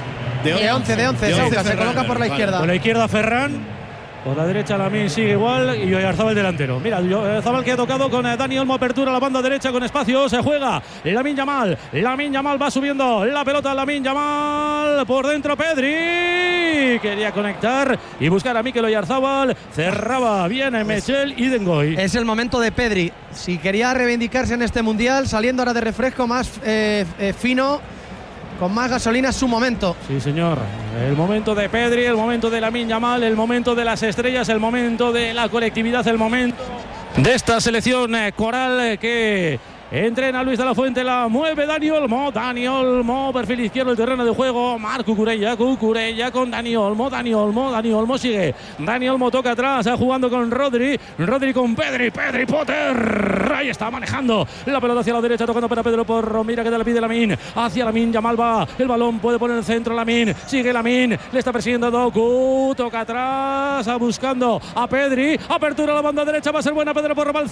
De 11. Sauca se coloca por la izquierda. Por la izquierda Ferran. Por la derecha Lamine sigue igual, y Oyarzabal delantero. Mira, Oyarzabal que ha tocado con Dani Olmo, apertura a la banda derecha con espacio, se juega Lamine Yamal va subiendo la pelota, Lamine Yamal por dentro, Pedri quería conectar y buscar a Mikel Oyarzabal, cerraba bien Mechel y Dengoy. Es el momento de Pedri, si quería reivindicarse en este mundial, saliendo ahora de refresco más fino, con más gasolina, es su momento. Sí, señor. El momento de Pedri, el momento de Lamine Yamal, el momento de las estrellas, el momento de la colectividad, el momento de esta selección coral que entrena Luis de la Fuente. La mueve Dani Olmo, perfil izquierdo del terreno de juego. Marc Cucurella con Dani Olmo sigue. Dani Olmo toca atrás, jugando con Rodri con Pedri Potter. Ahí está manejando la pelota hacia la derecha, tocando para Pedro Porro. Mira que te la pide Lamine, hacia Lamine Yamal va. El balón puede poner el centro Lamine, sigue Lamine, le está persiguiendo Doku, toca atrás, buscando a Pedri. Apertura a la banda derecha, va a ser buena. Pedro Porro va al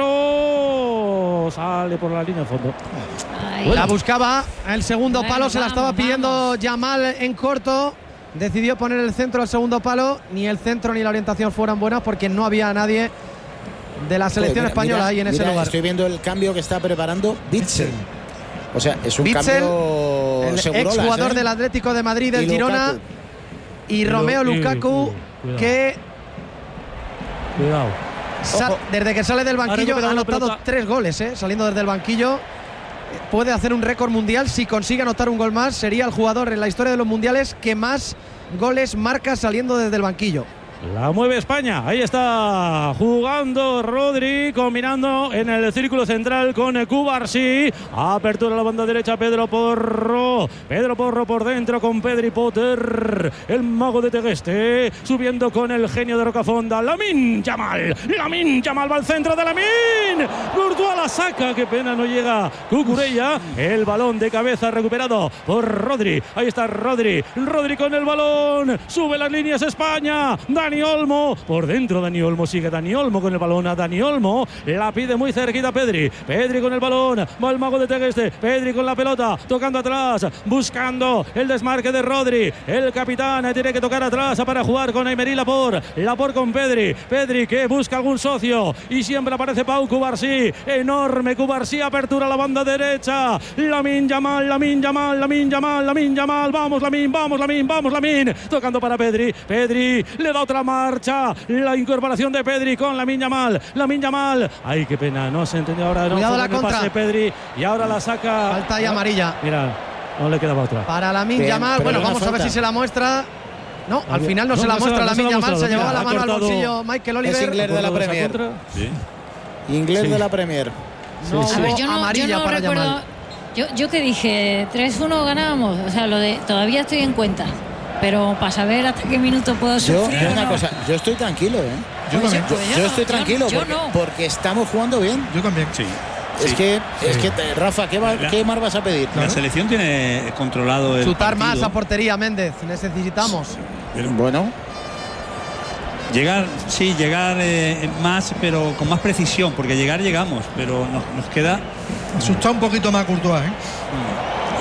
centro, sale por la línea de fondo. La buscaba, el segundo palo se la estaba pidiendo Yamal en corto. Decidió poner el centro al segundo palo. Ni el centro ni la orientación fueran buenas, porque no había nadie de la selección española ahí en ese lugar. Estoy viendo el cambio que está preparando Witsel. O sea, es un cambio el segurolas, ex jugador del Atlético de Madrid, del Girona, y Romeo Lukaku, que cuidado. Desde que sale del banquillo ha anotado 3 goles, saliendo desde el banquillo. Puede hacer un récord mundial. Si consigue anotar un gol más, sería el jugador en la historia de los mundiales que más goles marca saliendo desde el banquillo. La mueve España, ahí está jugando Rodri, combinando en el círculo central con Cubarsí. Apertura a la banda derecha, Pedro Porro por dentro con Pedri Potter, el mago de Tegueste, subiendo con el genio de Rocafonda, Lamine Yamal va al centro de Lamine, Courtois la saca, qué pena, no llega Cucurella, el balón de cabeza recuperado por Rodri, ahí está Rodri con el balón, sube las líneas España, Dani Olmo, por dentro Dani Olmo, sigue Dani Olmo con el balón, a Dani Olmo, la pide muy cerquita Pedri con el balón, va el mago de Tegueste, Pedri con la pelota, tocando atrás, buscando el desmarque de Rodri, el capitán tiene que tocar atrás para jugar con Aymeri Laporte con Pedri que busca algún socio, y siempre aparece Pau Cubarsí, enorme Cubarsí, apertura a la banda derecha, Lamine Yamal, vamos Lamine, tocando para Pedri le da otra marcha, la incorporación de Pedri con Lamine Yamal, ay qué pena, no se entendió ahora, cuidado la contra, pase Pedri, y ahora la saca, falta y amarilla, mira, no le quedaba otra para Lamine Yamal. Bueno, vamos a ver si se la muestra. No, al final no se la muestra Lamine Yamal, se llevaba la mano al bolsillo Michael Oliver. Es inglés de la Premier. Inglés de la Premier. No, a ver, yo amarilla no para recuerdo. Yamal. Yo que dije 3-1 ganábamos, o sea, lo de todavía estoy en cuenta, pero para saber hasta qué minuto puedo sufrir. Una cosa, yo estoy tranquilo, Yo estoy tranquilo porque estamos jugando bien. Yo también. Sí. Es que Rafa, ¿qué más vas a pedir? La selección tiene controlado el chutar partido. más a portería, Méndez, necesitamos. Bueno, llegar más, pero con más precisión, porque llegamos, pero nos queda asusta un poquito más Courtois,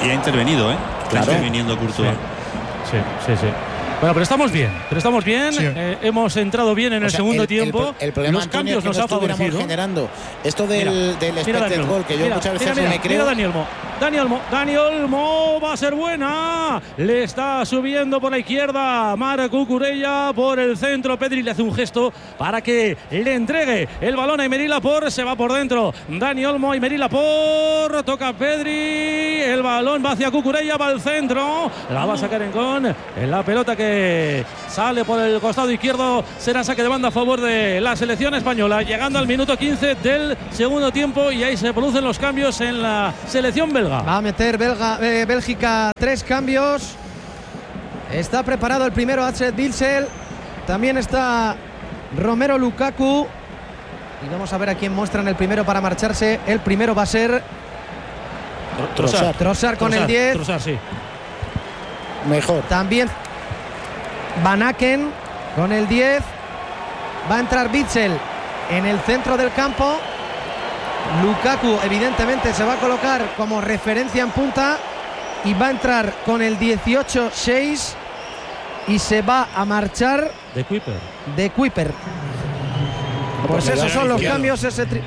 Y ha intervenido, Claro. Está interviniendo Courtois. Sí. Bueno, pero estamos bien. Sí. Hemos entrado bien en el segundo tiempo. El problema, los Antonio, cambios es que nos ha favorecido. generando esto del expected goal, que yo muchas veces me creo. Mira Dani Olmo va a ser buena. Le está subiendo por la izquierda Marc Cucurella, por el centro Pedri le hace un gesto para que le entregue el balón a Aymeric Laporte. Se va por dentro Dani Olmo, Aymeric Laporte, toca Pedri, el balón va hacia Cucurella, va al centro, la va a sacar en la pelota que sale por el costado izquierdo. Será saque de banda a favor de la selección española, llegando al minuto 15 del segundo tiempo, y ahí se producen los cambios en la selección belga. Va a meter Bélgica 3 cambios. Está preparado el primero, Astrid Witsel. También está Romelu Lukaku. Y vamos a ver a quién muestran el primero para marcharse. El primero va a ser Trossard con el 10. Trossard, sí. Mejor. También Van Aken con el 10. Va a entrar Witsel en el centro del campo. Lukaku evidentemente se va a colocar como referencia en punta y va a entrar con el 18-6 y se va a marchar de Kuiper. Pues esos son los cambios.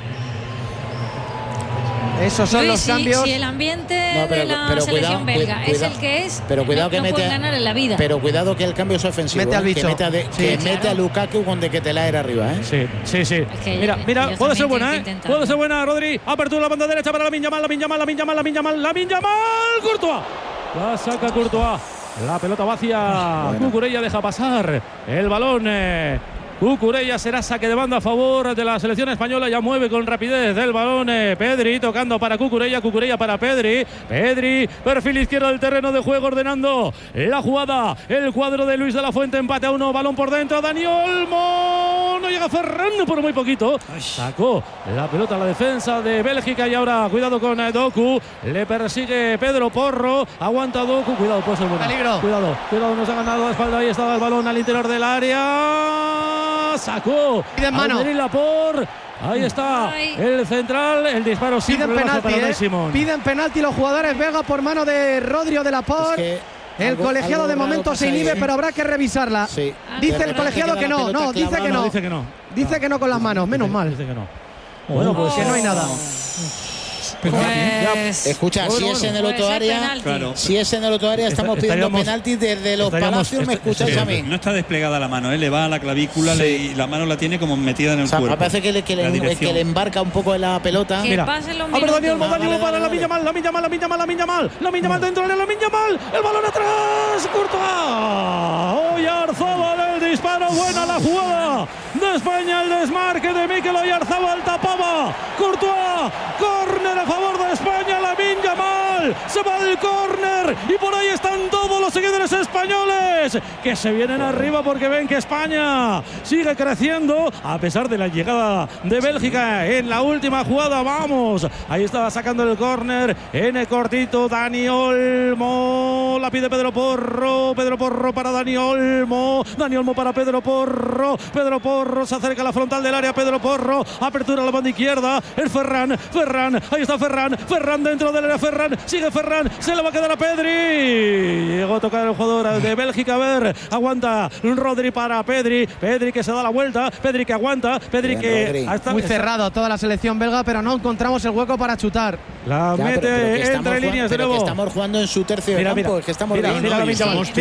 Esos son los cambios. Si el ambiente de la selección belga es el que es, pero cuidado que no puede ganar en la vida. Pero cuidado que el cambio es ofensivo. Mete al bicho. Que mete a Lukaku con de Ketelaere arriba. Sí. Mira, puede ser buena, puede ser buena, Rodri. Apertura la banda derecha para Lamine Yamal. Courtois. La saca Courtois. La pelota va hacia Cucurella, deja pasar el balón. Cucurella, será saque de banda a favor de la selección española. Ya mueve con rapidez el balón Pedri, tocando para Cucurella para Pedri, perfil izquierdo del terreno de juego, ordenando la jugada, el cuadro de Luis de la Fuente. Empate a 1, balón por dentro, Dani Olmo, no llega Ferran por muy poquito, sacó la pelota a la defensa de Bélgica. Y ahora cuidado con Doku, le persigue Pedro Porro, aguanta Doku, cuidado, puede ser bueno. Peligro. Cuidado, nos ha ganado la espalda. Ahí estaba el balón al interior del área, sacó Aymeric Laporte. Ahí está el central, el disparo sin problema para Unai Simón. Piden penalti los jugadores belgas por mano de Rodrigo de Laporte. El colegiado de momento se inhibe, pero habrá que revisarla. Sí. Dice el colegiado que no. Dice que no. Dice que no con las manos, menos mal. Dice que no. Bueno, pues que no hay nada. Escucha, si es en el otro área, estamos pidiendo penaltis desde los palacios. ¿Me escucháis a mí? No está desplegada la mano, le va a la clavícula y la mano la tiene como metida en el cuerpo. Me parece que le embarca un poco en la pelota. Que pasen los minutos. Dani Olmo para Lamine Yamal dentro de Lamine Yamal, el balón atrás, Courtois. Oyarzabal, el disparo, buena la jugada de España, el desmarque de Mikel Oyarzabal, tapaba Courtois, córner a favor de España. Lamine Yamal se va del córner y por ahí están todos los seguidores españoles que se vienen arriba porque ven que España sigue creciendo a pesar de la llegada de Bélgica en la última jugada. Vamos, ahí estaba sacando el córner en el cortito Dani Olmo, la pide Pedro Porro para Dani Olmo para Pedro Porro se acerca a la frontal del área, Pedro Porro, apertura a la banda izquierda, el Ferran, ahí está Ferran dentro del área, sigue Ferran, se le va a quedar a Pedri, llegó a tocar el jugador de Bélgica, a ver, aguanta Rodri para Pedri que se da la vuelta, Pedri que aguanta, Pedri que muy cerrado toda la selección belga, pero no encontramos el hueco para chutar. La mete entre líneas de nuevo. Que estamos jugando en su tercio de campo, es que estamos mira Lamine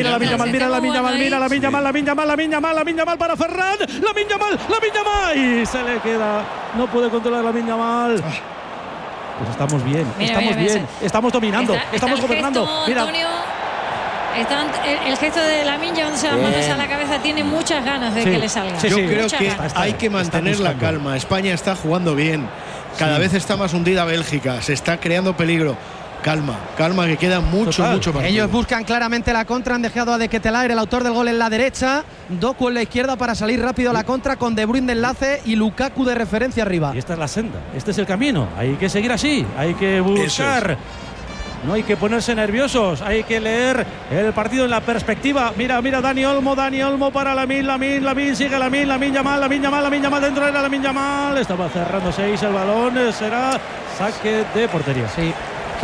Yamal para Ferran, Lamine Yamal y se le queda, no puede controlar Lamine Yamal. Pues estamos bien, estamos dominando, estamos gobernando. Mira, Antonio, el gesto de Lamine llevándose las manos a la cabeza, tiene muchas ganas de que le salga. Yo creo que hay que mantener la calma. España está jugando bien, cada vez está más hundida Bélgica, se está creando peligro. Calma, que queda mucho partido. Ellos buscan claramente la contra, han dejado a De Ketelaere, el autor del gol, en la derecha, Doku en la izquierda para salir rápido a la contra, con De Bruyne de enlace y Lukaku de referencia arriba. Y esta es la senda, este es el camino, hay que seguir así, hay que buscar. No hay que ponerse nerviosos, hay que leer el partido en la perspectiva. Mira Dani Olmo para Lamine, sigue Lamine Yamal dentro de Lamine Yamal, estaba cerrando 6 el balón, será saque de portería. Sí.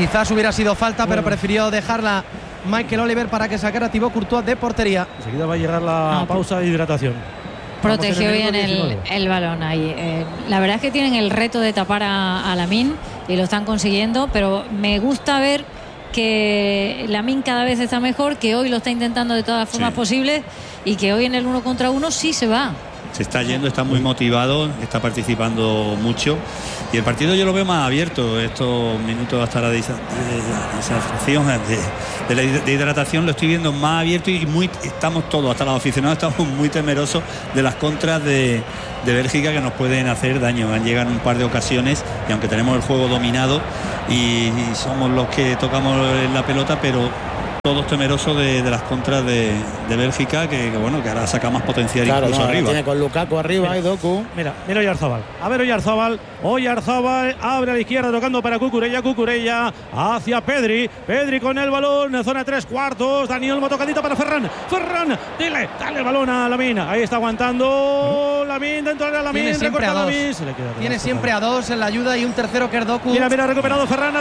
Quizás hubiera sido falta, pero prefirió dejarla Michael Oliver para que sacara a Thibaut Courtois de portería. Enseguida va a llegar la pausa de hidratación. Protegió bien el balón ahí. La verdad es que tienen el reto de tapar a Lamine y lo están consiguiendo, pero me gusta ver que Lamine cada vez está mejor, que hoy lo está intentando de todas las formas posibles y que hoy en el 1 contra 1 sí se va. Se está yendo, está muy motivado, está participando mucho y el partido yo lo veo más abierto. Estos minutos hasta la desaceleración de hidratación lo estoy viendo más abierto y estamos todos, hasta los aficionados estamos muy temerosos de las contras de Bélgica que nos pueden hacer daño. Han llegado en un par de ocasiones y aunque tenemos el juego dominado y somos los que tocamos la pelota, pero todos temerosos de las contras de Bélgica, que ahora saca más potencial, claro, incluso arriba. Tiene con Lukaku arriba y Doku. Mira Oyarzabal. A ver Oyarzabal abre a la izquierda tocando para Cucurella hacia Pedri con el balón en zona 3/4. Dani Olmo tocadita para Ferran, dale el balón a Lamine. Ahí está aguantando Lamine dentro de Lamine. Tiene siempre a dos. Tiene siempre a dos en la ayuda y un tercero que es Doku. Mira, ha recuperado Ferran.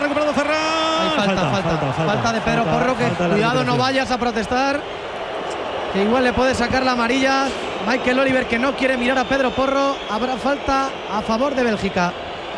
Falta de Pedro Porro, que cuidado, no vayas a protestar, que igual le puede sacar la amarilla. Michael Oliver, que no quiere mirar a Pedro Porro. Habrá falta a favor de Bélgica.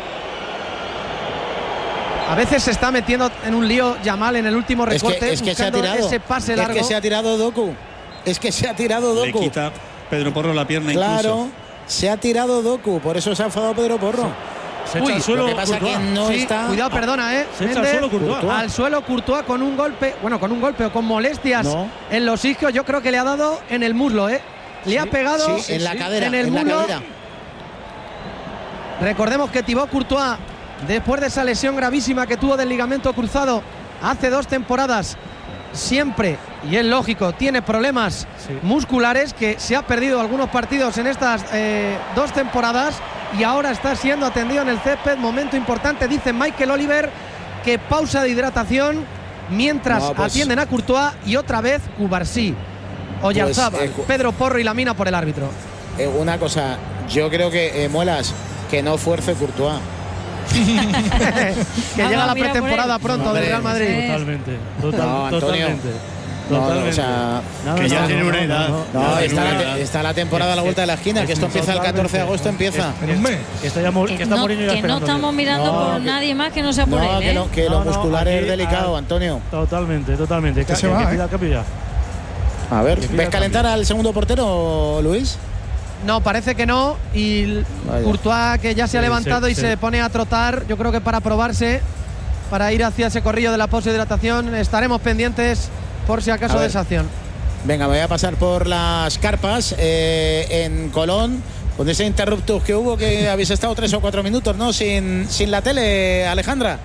A veces se está metiendo en un lío Yamal en el último recorte. Es que se ha tirado ese pase largo. Es que se ha tirado Doku. Le quita Pedro Porro la pierna. Claro, incluso. se ha tirado Doku, por eso se ha enfadado Pedro Porro. Se echa al suelo. Lo que pasa que no está. Cuidado, perdona, Se echa al suelo Courtois. Al suelo Courtois con un golpe, o con molestias en los isquios. Yo creo que le ha dado en el muslo, Le ha pegado en la cadera, en el muslo. Recordemos que Thibaut Courtois, después de esa lesión gravísima que tuvo del ligamento cruzado hace 2 temporadas, siempre, y es lógico, tiene problemas musculares, que se ha perdido algunos partidos en estas 2 temporadas y ahora está siendo atendido en el césped. Momento importante, dice Michael Oliver, que pausa de hidratación mientras atienden a Courtois, y otra vez Cubarsí, Oyarzabal, Pedro Porro y Lamine por el árbitro. Una cosa, yo creo que Muelas, que no fuerce Courtois. Que llega la pretemporada pronto del Real Madrid. Totalmente. O sea, que ya tiene una edad. Está la temporada a la vuelta de la esquina, que esto empieza el 14 de agosto, empieza. Que no estamos mirando por nadie más que no sea por él. Que lo muscular es delicado, Antonio. Totalmente. Que se va, A ver, ¿ves calentar al segundo portero, Luis? No, parece que no. Y Courtois, que ya se ha levantado y se pone a trotar, yo creo que para probarse, para ir hacia ese corrillo de la pausa de hidratación. Estaremos pendientes por si acaso de esa acción. Venga, me voy a pasar por las carpas en Colón, con ese interruptus que hubo, que habéis estado 3 o 4 minutos, ¿no? Sin la tele, Alejandra.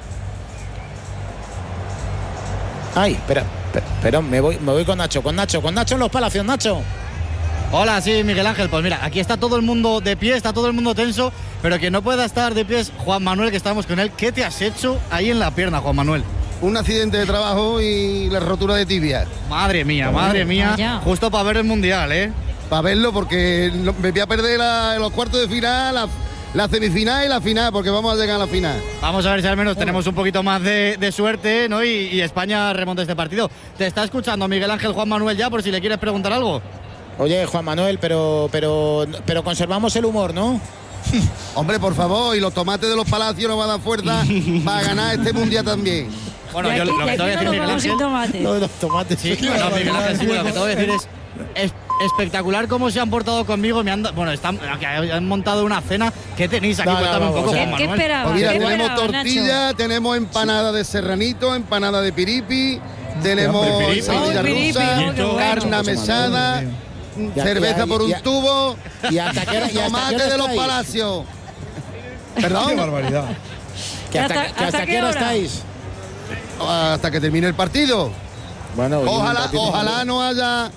Ay, espera, me voy con Nacho en los Palacios. Nacho. Hola, sí, Miguel Ángel. Pues mira, aquí está todo el mundo de pie, está todo el mundo tenso, pero que no pueda estar de pie es Juan Manuel, que estamos con él. ¿Qué te has hecho ahí en la pierna, Juan Manuel? Un accidente de trabajo y la rotura de tibia. Madre mía, justo para ver el Mundial, Para verlo, porque me voy a perder los cuartos de final, la semifinal y la final, porque vamos a llegar a la final. Vamos a ver si al menos tenemos un poquito más de suerte, ¿no? Y España remonta este partido. Te está escuchando Miguel Ángel Juan Manuel ya, por si le quieres preguntar algo. Oye, Juan Manuel, pero conservamos el humor, ¿no? Hombre, por favor, y los tomates de los Palacios nos van a dar fuerza para ganar este Mundial también. Bueno, yo lo que te voy a decir, Miguel Ángel, lo de los tomates. Sí, bueno, Miguel Ángel, sí, lo que te voy a decir es espectacular cómo se han portado conmigo. Han montado una cena. ¿Qué tenéis aquí? Cuéntame un poco, Juan Manuel. ¿Qué esperabas? Pues mira, tenemos tortilla, tenemos empanada de serranito, empanada de piripi, tenemos ensalada rusa, carne mesada, cerveza por un tubo y hasta tomate de los Palacios. ¿Perdón? Qué barbaridad. ¿Hasta qué hora estáis? Hasta que termine el partido. Bueno, ojalá no haya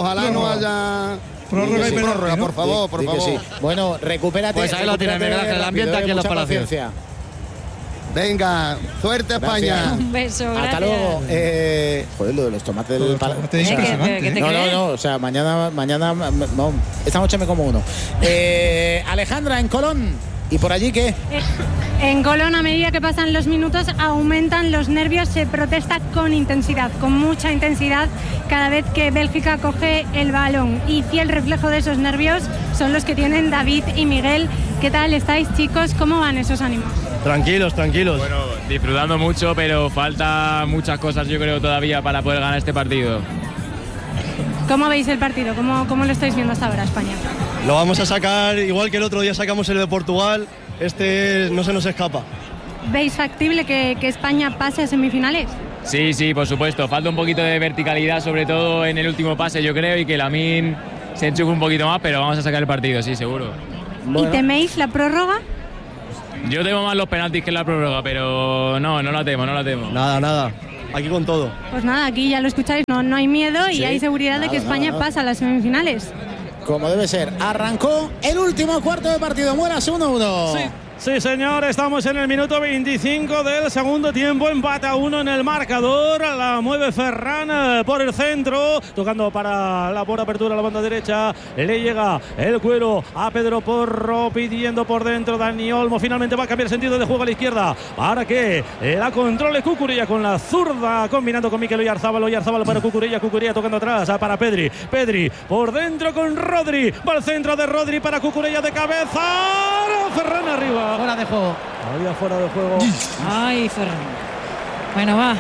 prórroga, por favor. Sí. Bueno, recupérate. Pues ahí lo tienes, Miguel Ángel, el ambiente aquí en los Palacios. Venga, suerte a España. Un beso, gracias. Hasta luego. Joder, lo de los tomates del Palacio. No, o sea, mañana no, esta noche me como uno. Alejandra, en Colón. ¿Y por allí qué? En Colón, a medida que pasan los minutos, aumentan los nervios, se protesta con intensidad, con mucha intensidad, cada vez que Bélgica coge el balón. Y fiel reflejo de esos nervios son los que tienen David y Miguel. ¿Qué tal estáis, chicos? ¿Cómo van esos ánimos? Tranquilos. Bueno, disfrutando mucho, pero falta muchas cosas, yo creo, todavía para poder ganar este partido. ¿Cómo veis el partido? ¿Cómo lo estáis viendo hasta ahora, España? Lo vamos a sacar, igual que el otro día sacamos el de Portugal, este no se nos escapa. ¿Veis factible que España pase a semifinales? Sí, por supuesto. Falta un poquito de verticalidad, sobre todo en el último pase, yo creo, y que Lamine se enchufe un poquito más, pero vamos a sacar el partido, sí, seguro. ¿Y teméis la prórroga? Yo temo más los penaltis que la prórroga, pero no la temo. Nada. Aquí con todo. Pues nada, aquí ya lo escucháis, no hay miedo y hay seguridad de que España pasa a las semifinales. Como debe ser. Arrancó el último cuarto de partido. Mueras 1-1. Sí, señor, estamos en el minuto 25 del segundo tiempo, empate a 1 en el marcador, la mueve Ferran por el centro, tocando para la por apertura a la banda derecha, le llega el cuero a Pedro Porro, pidiendo por dentro Dani Olmo, finalmente va a cambiar sentido de juego a la izquierda, para que la controle Cucurella con la zurda, combinando con Mikel Oyarzábal para Cucurella tocando atrás para Pedri por dentro con Rodri, va al centro de Rodri para Cucurella de cabeza, Ferran arriba. Fuera de juego. Había fuera de juego. Ay, Ferran. Bueno, va.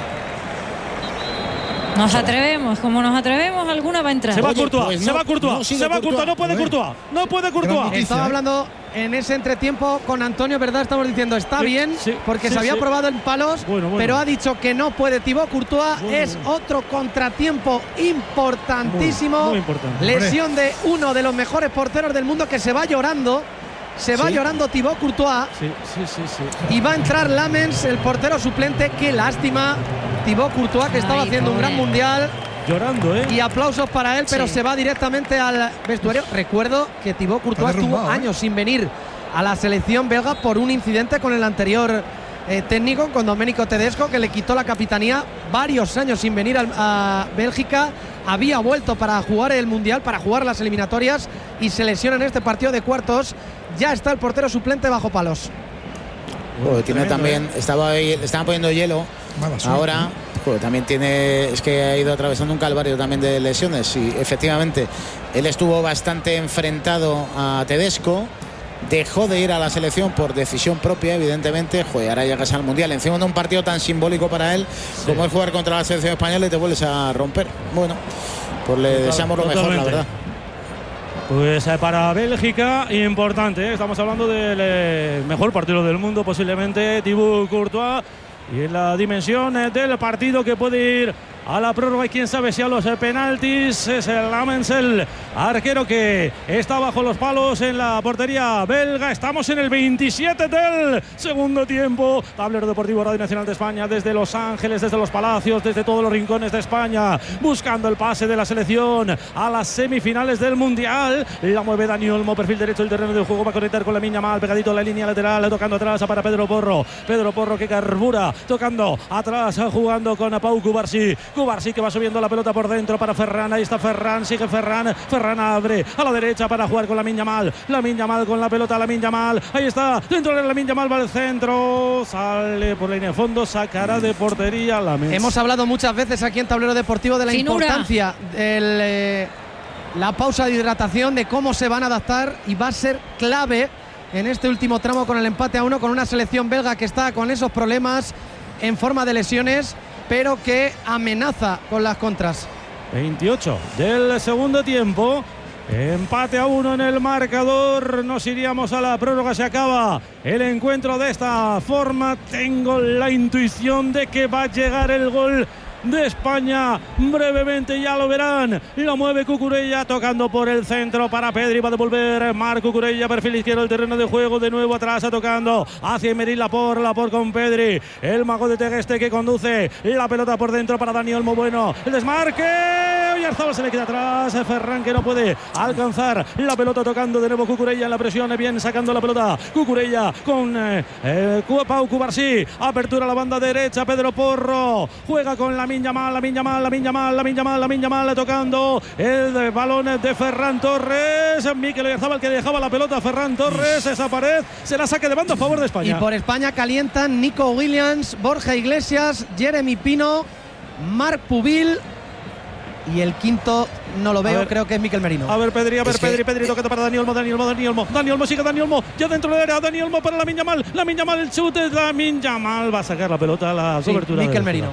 Nos atrevemos, como nos atrevemos, alguna va a entrar. Se va Courtois, no puede Courtois. Estaba hablando en ese entretiempo con Antonio, ¿verdad? Estamos diciendo, está bien, porque se había probado en palos, pero ha dicho que no puede Thibaut Courtois. Es otro contratiempo importantísimo. Muy importante. Lesión de uno de los mejores porteros del mundo que se va llorando. Llorando Thibaut Courtois. Sí. Y va a entrar Lamens, el portero suplente. Qué lástima. Thibaut Courtois, que estaba haciendo un gran mundial. Llorando, Y aplausos para él, pero se va directamente al vestuario. Recuerdo que Thibaut Courtois estuvo años sin venir a la selección belga por un incidente con el anterior técnico, con Domenico Tedesco, que le quitó la capitanía. Varios años sin venir a Bélgica. Había vuelto para jugar el mundial, para jugar las eliminatorias, y se lesiona en este partido de cuartos. Ya está el portero suplente bajo palos. Tiene también, estaba ahí, le estaban poniendo hielo. Ahora, también tiene, es que ha ido atravesando un calvario también de lesiones. Y efectivamente, él estuvo bastante enfrentado a Tedesco. Dejó de ir a la selección por decisión propia, evidentemente. Ahora llegas al mundial. Encima de un partido tan simbólico para él como es jugar contra la selección española, y te vuelves a romper. Bueno, pues le deseamos lo mejor, la verdad. Pues para Bélgica, importante, estamos hablando del mejor partido del mundo, posiblemente, Thibaut Courtois, y en la dimensión del partido que puede ir a la prórroga, y quién sabe si a los penaltis. Es el Lamens, el arquero que está bajo los palos en la portería belga. Estamos en el 27 del segundo tiempo. Tablero Deportivo Radio Nacional de España, desde Los Ángeles, desde los Palacios, desde todos los rincones de España, buscando el pase de la selección a las semifinales del Mundial. La mueve Dani Olmo, perfil derecho del terreno de juego, va a conectar con Lamine Yamal, pegadito a la línea lateral, tocando atrás para Pedro Porro que carbura, tocando atrás, jugando con Pau Cubarsí que va subiendo la pelota por dentro para Ferran. Ahí está Ferran, sigue Ferran abre a la derecha para jugar con Lamine Yamal con la pelota, Lamine Yamal, ahí está, dentro de Lamine Yamal, va al centro, sale por línea de fondo, sacará de portería Lamens. Hemos hablado muchas veces aquí en Tablero Deportivo de la importancia de la pausa de hidratación, de cómo se van a adaptar, y va a ser clave en este último tramo con el empate a 1, con una selección belga que está con esos problemas en forma de lesiones, pero que amenaza con las contras. 28 del segundo tiempo, empate a 1 en el marcador. Nos iríamos a la prórroga, se acaba el encuentro de esta forma. Tengo la intuición de que va a llegar el gol de España brevemente, ya lo verán. Lo mueve Cucurella, tocando por el centro para Pedri, va a devolver Marc Cucurella, perfil izquierdo del terreno de juego, de nuevo atrás, tocando hacia Emery Laporte con Pedri, el mago de Tegeste que conduce la pelota por dentro para Dani Olmo. Bueno, el desmarque, Oyarzabal se le queda atrás. Ferran, que no puede alcanzar la pelota, tocando de nuevo Cucurella en la presión, bien sacando la pelota. Cucurella con Pau Cubarsí. Apertura a la banda derecha. Pedro Porro juega con Lamine Yamal, tocando el balón de Ferran Torres. Mikel Oyarzabal, que dejaba la pelota a Ferran Torres. Esa pared se la saque de banda a favor de España. Y por España calientan Nico Williams, Borja Iglesias, Jeremy Pino, Marc Pubil. Y el quinto no lo veo, creo que es Mikel Merino. A ver, Pedri, Pedri, toca para Dani Olmo, sigue Dani Olmo, ya dentro del área, Dani Olmo para Lamine Yamal, el chute, Lamine Yamal va a sacar la pelota a la cobertura. Mikel Merino.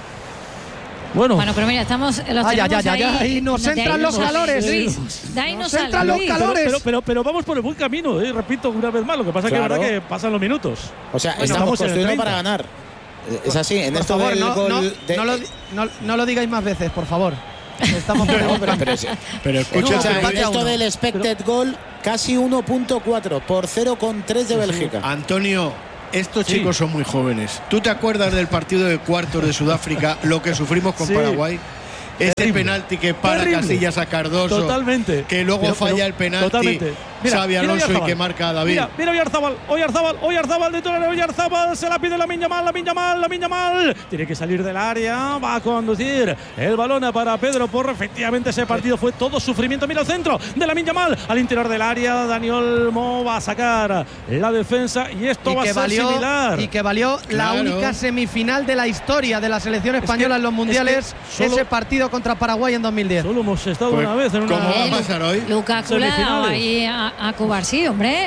Bueno, pero mira, estamos ahí nos entran los calores. Luis, de ahí nos entran los calores. Pero vamos por el buen camino, repito una vez más. Lo que pasa es que es verdad que pasan los minutos. O sea, estamos construyendo para ganar. Es así, en esto del gol. No lo digáis más veces, por favor. Estamos pero escucha, en esto del expected goal, casi 1.4 por 0,3 de Bélgica. Antonio, estos chicos son muy jóvenes. ¿Tú te acuerdas del partido de cuartos de Sudáfrica, lo que sufrimos con Paraguay? Ese penalti que para Casillas a Cardoso. Totalmente. Que luego falla el penalti. Totalmente. Xavi Alonso y que marca a David. Mira Oyarzabal dentro del área. Oyarzabal se la pide Lamine Yamal. Tiene que salir del área. Va a conducir el balón para Pedro Porro. Efectivamente, ese partido fue todo sufrimiento. Mira el centro de Lamine Yamal. Al interior del área, Dani Olmo va a sacar la defensa. Y esto va a ser similar. Y que valió la única semifinal de la historia de la selección española en los mundiales. Ese partido contra Paraguay en 2010. Solo hemos estado una vez en una. ¿Cómo va a pasar hoy? Lukaku le ha dado ahí a Cubarsí, hombre.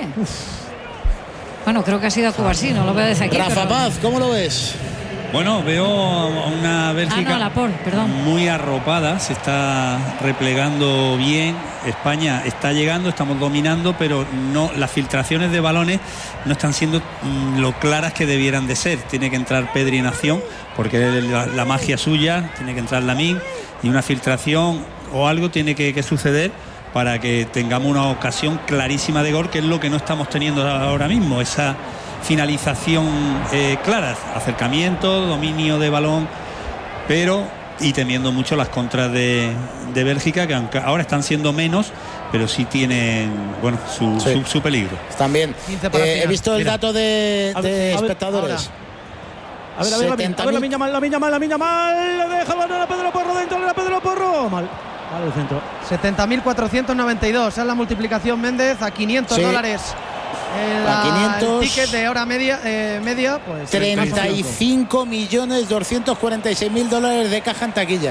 Bueno, creo que ha sido a Cubarsí, no lo veo desde aquí. Rafa Paz, ¿cómo lo ves? Bueno, veo a una Bélgica muy arropada, se está replegando bien. España está llegando, estamos dominando, pero no, las filtraciones de balones no están siendo lo claras que debieran de ser. Tiene que entrar Pedri en acción, porque es la magia suya, tiene que entrar Lamine, y una filtración o algo tiene que suceder para que tengamos una ocasión clarísima de gol, que es lo que no estamos teniendo ahora mismo, esa finalización clara, acercamiento, dominio de balón, pero y temiendo mucho las contras de Bélgica, que aunque ahora están siendo menos, pero sí tienen su peligro. También he visto el dato de espectadores. A ver, Lamine Yamal, le deja el balón a Pedro Porro, dentro de Pedro Porro, mal el centro. 70.492, esa es la multiplicación, Méndez, a $500. El ticket de hora media, pues 35.246.000 de caja en taquilla.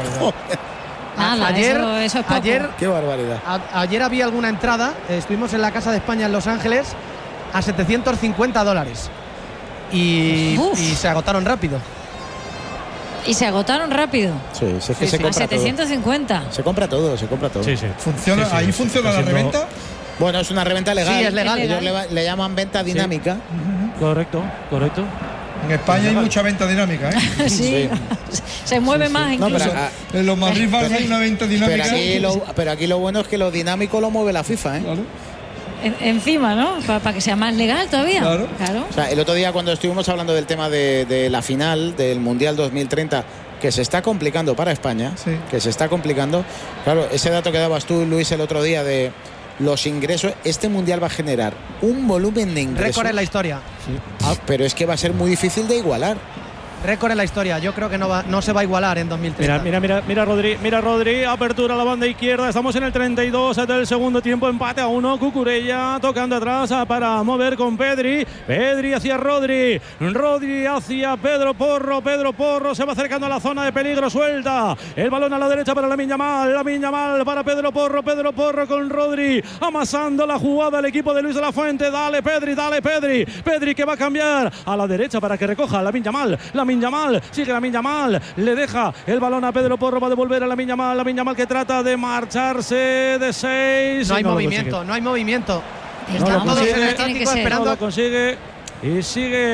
Eso es poco. Qué barbaridad. Ayer había alguna entrada, estuvimos en la Casa de España en Los Ángeles a $750 y se agotaron rápido. Y se agotaron rápido. Sí, es que se compra a 750. Todo. Se compra todo. Sí. ¿Funciona? ¿Ahí funciona la reventa? Bueno, es una reventa legal. Sí, es legal. Ellos le llaman venta dinámica. Sí. Correcto. En España hay mucha venta dinámica, ¿eh? Sí. Se mueve más incluso. En los Madrid Barça hay una venta dinámica. Pero aquí lo bueno es que lo dinámico lo mueve la FIFA, ¿eh? Claro. Encima, ¿no? Para que sea más legal todavía. Claro. O sea, el otro día cuando estuvimos hablando del tema de la final del Mundial 2030, que se está complicando para España, que se está complicando. Claro, ese dato que dabas tú, Luis, el otro día de los ingresos, este Mundial va a generar un volumen de ingresos. Récord en la historia. Pero es que va a ser muy difícil de igualar. Récord en la historia, yo creo que no se va a igualar en 2030. Mira Rodri, apertura a la banda izquierda, estamos en el 32 del segundo tiempo, empate a 1, Cucurella tocando atrás para mover con Pedri hacia Rodri hacia Pedro Porro se va acercando a la zona de peligro, suelta el balón a la derecha para Lamine Yamal para Pedro Porro con Rodri, amasando la jugada el equipo de Luis de la Fuente, dale Pedri que va a cambiar a la derecha para que recoja Lamine Yamal, sigue Lamine Yamal, le deja el balón a Pedro Porro, va a devolver a Lamine Yamal que trata de marcharse de 6. No hay movimiento. Están todos en el estático esperando. No lo consigue y sigue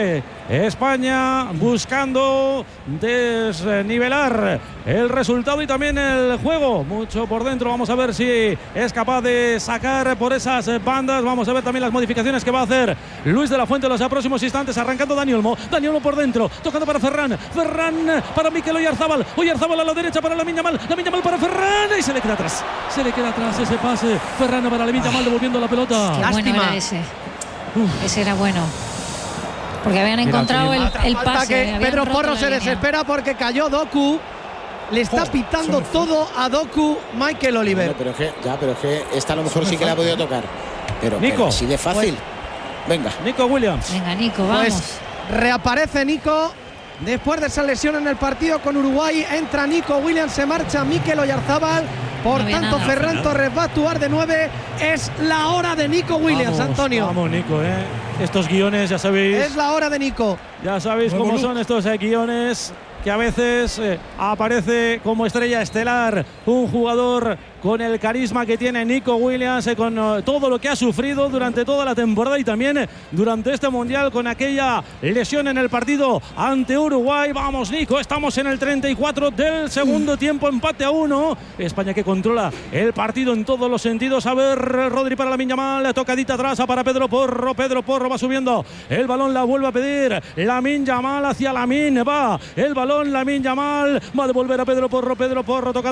España buscando desnivelar el resultado y también el juego. Mucho por dentro. Vamos a ver si es capaz de sacar por esas bandas. Vamos a ver también las modificaciones que va a hacer Luis de la Fuente en los próximos instantes. Arrancando Dani Olmo. Dani Olmo por dentro. Tocando para Ferran. Ferran para Mikel Oyarzabal. Oyarzabal a la derecha para Lamine Yamal. Lamine Yamal para Ferran. Y se le queda atrás. Se le queda atrás ese pase. Ferran para Lamine Yamal devolviendo la pelota. Lástima. Bueno era ese. Ese era bueno. Porque habían encontrado el pase. Que Pedro Porro se desespera porque cayó Doku. Le está pitando todo a Doku Michael Oliver. Bueno, pero es que esta a lo mejor sí que la ha podido tocar. Pero así de fácil. Venga. Nico Williams. Venga, Nico, vamos. Pues reaparece Nico. Después de esa lesión en el partido con Uruguay, entra Nico Williams, se marcha Mikel Oyarzabal. Por tanto, Ferran Torres va a actuar de 9. Es la hora de Nico Williams, Antonio. Vamos, Nico, estos guiones, ya sabéis. Es la hora de Nico. Ya sabéis cómo son estos guiones, que a veces aparece como estrella estelar un jugador con el carisma que tiene Nico Williams, con todo lo que ha sufrido durante toda la temporada y también durante este Mundial con aquella lesión en el partido ante Uruguay. Vamos, Nico, estamos en el 34 del segundo tiempo, empate a 1. España que controla el partido en todos los sentidos. A ver, Rodri para Lamine Yamal, tocadita atrás para Pedro Porro. Pedro Porro va subiendo el balón, la vuelve a pedir Lamine Yamal hacia Lamine, va el balón, Lamine Yamal va a devolver a Pedro Porro tocando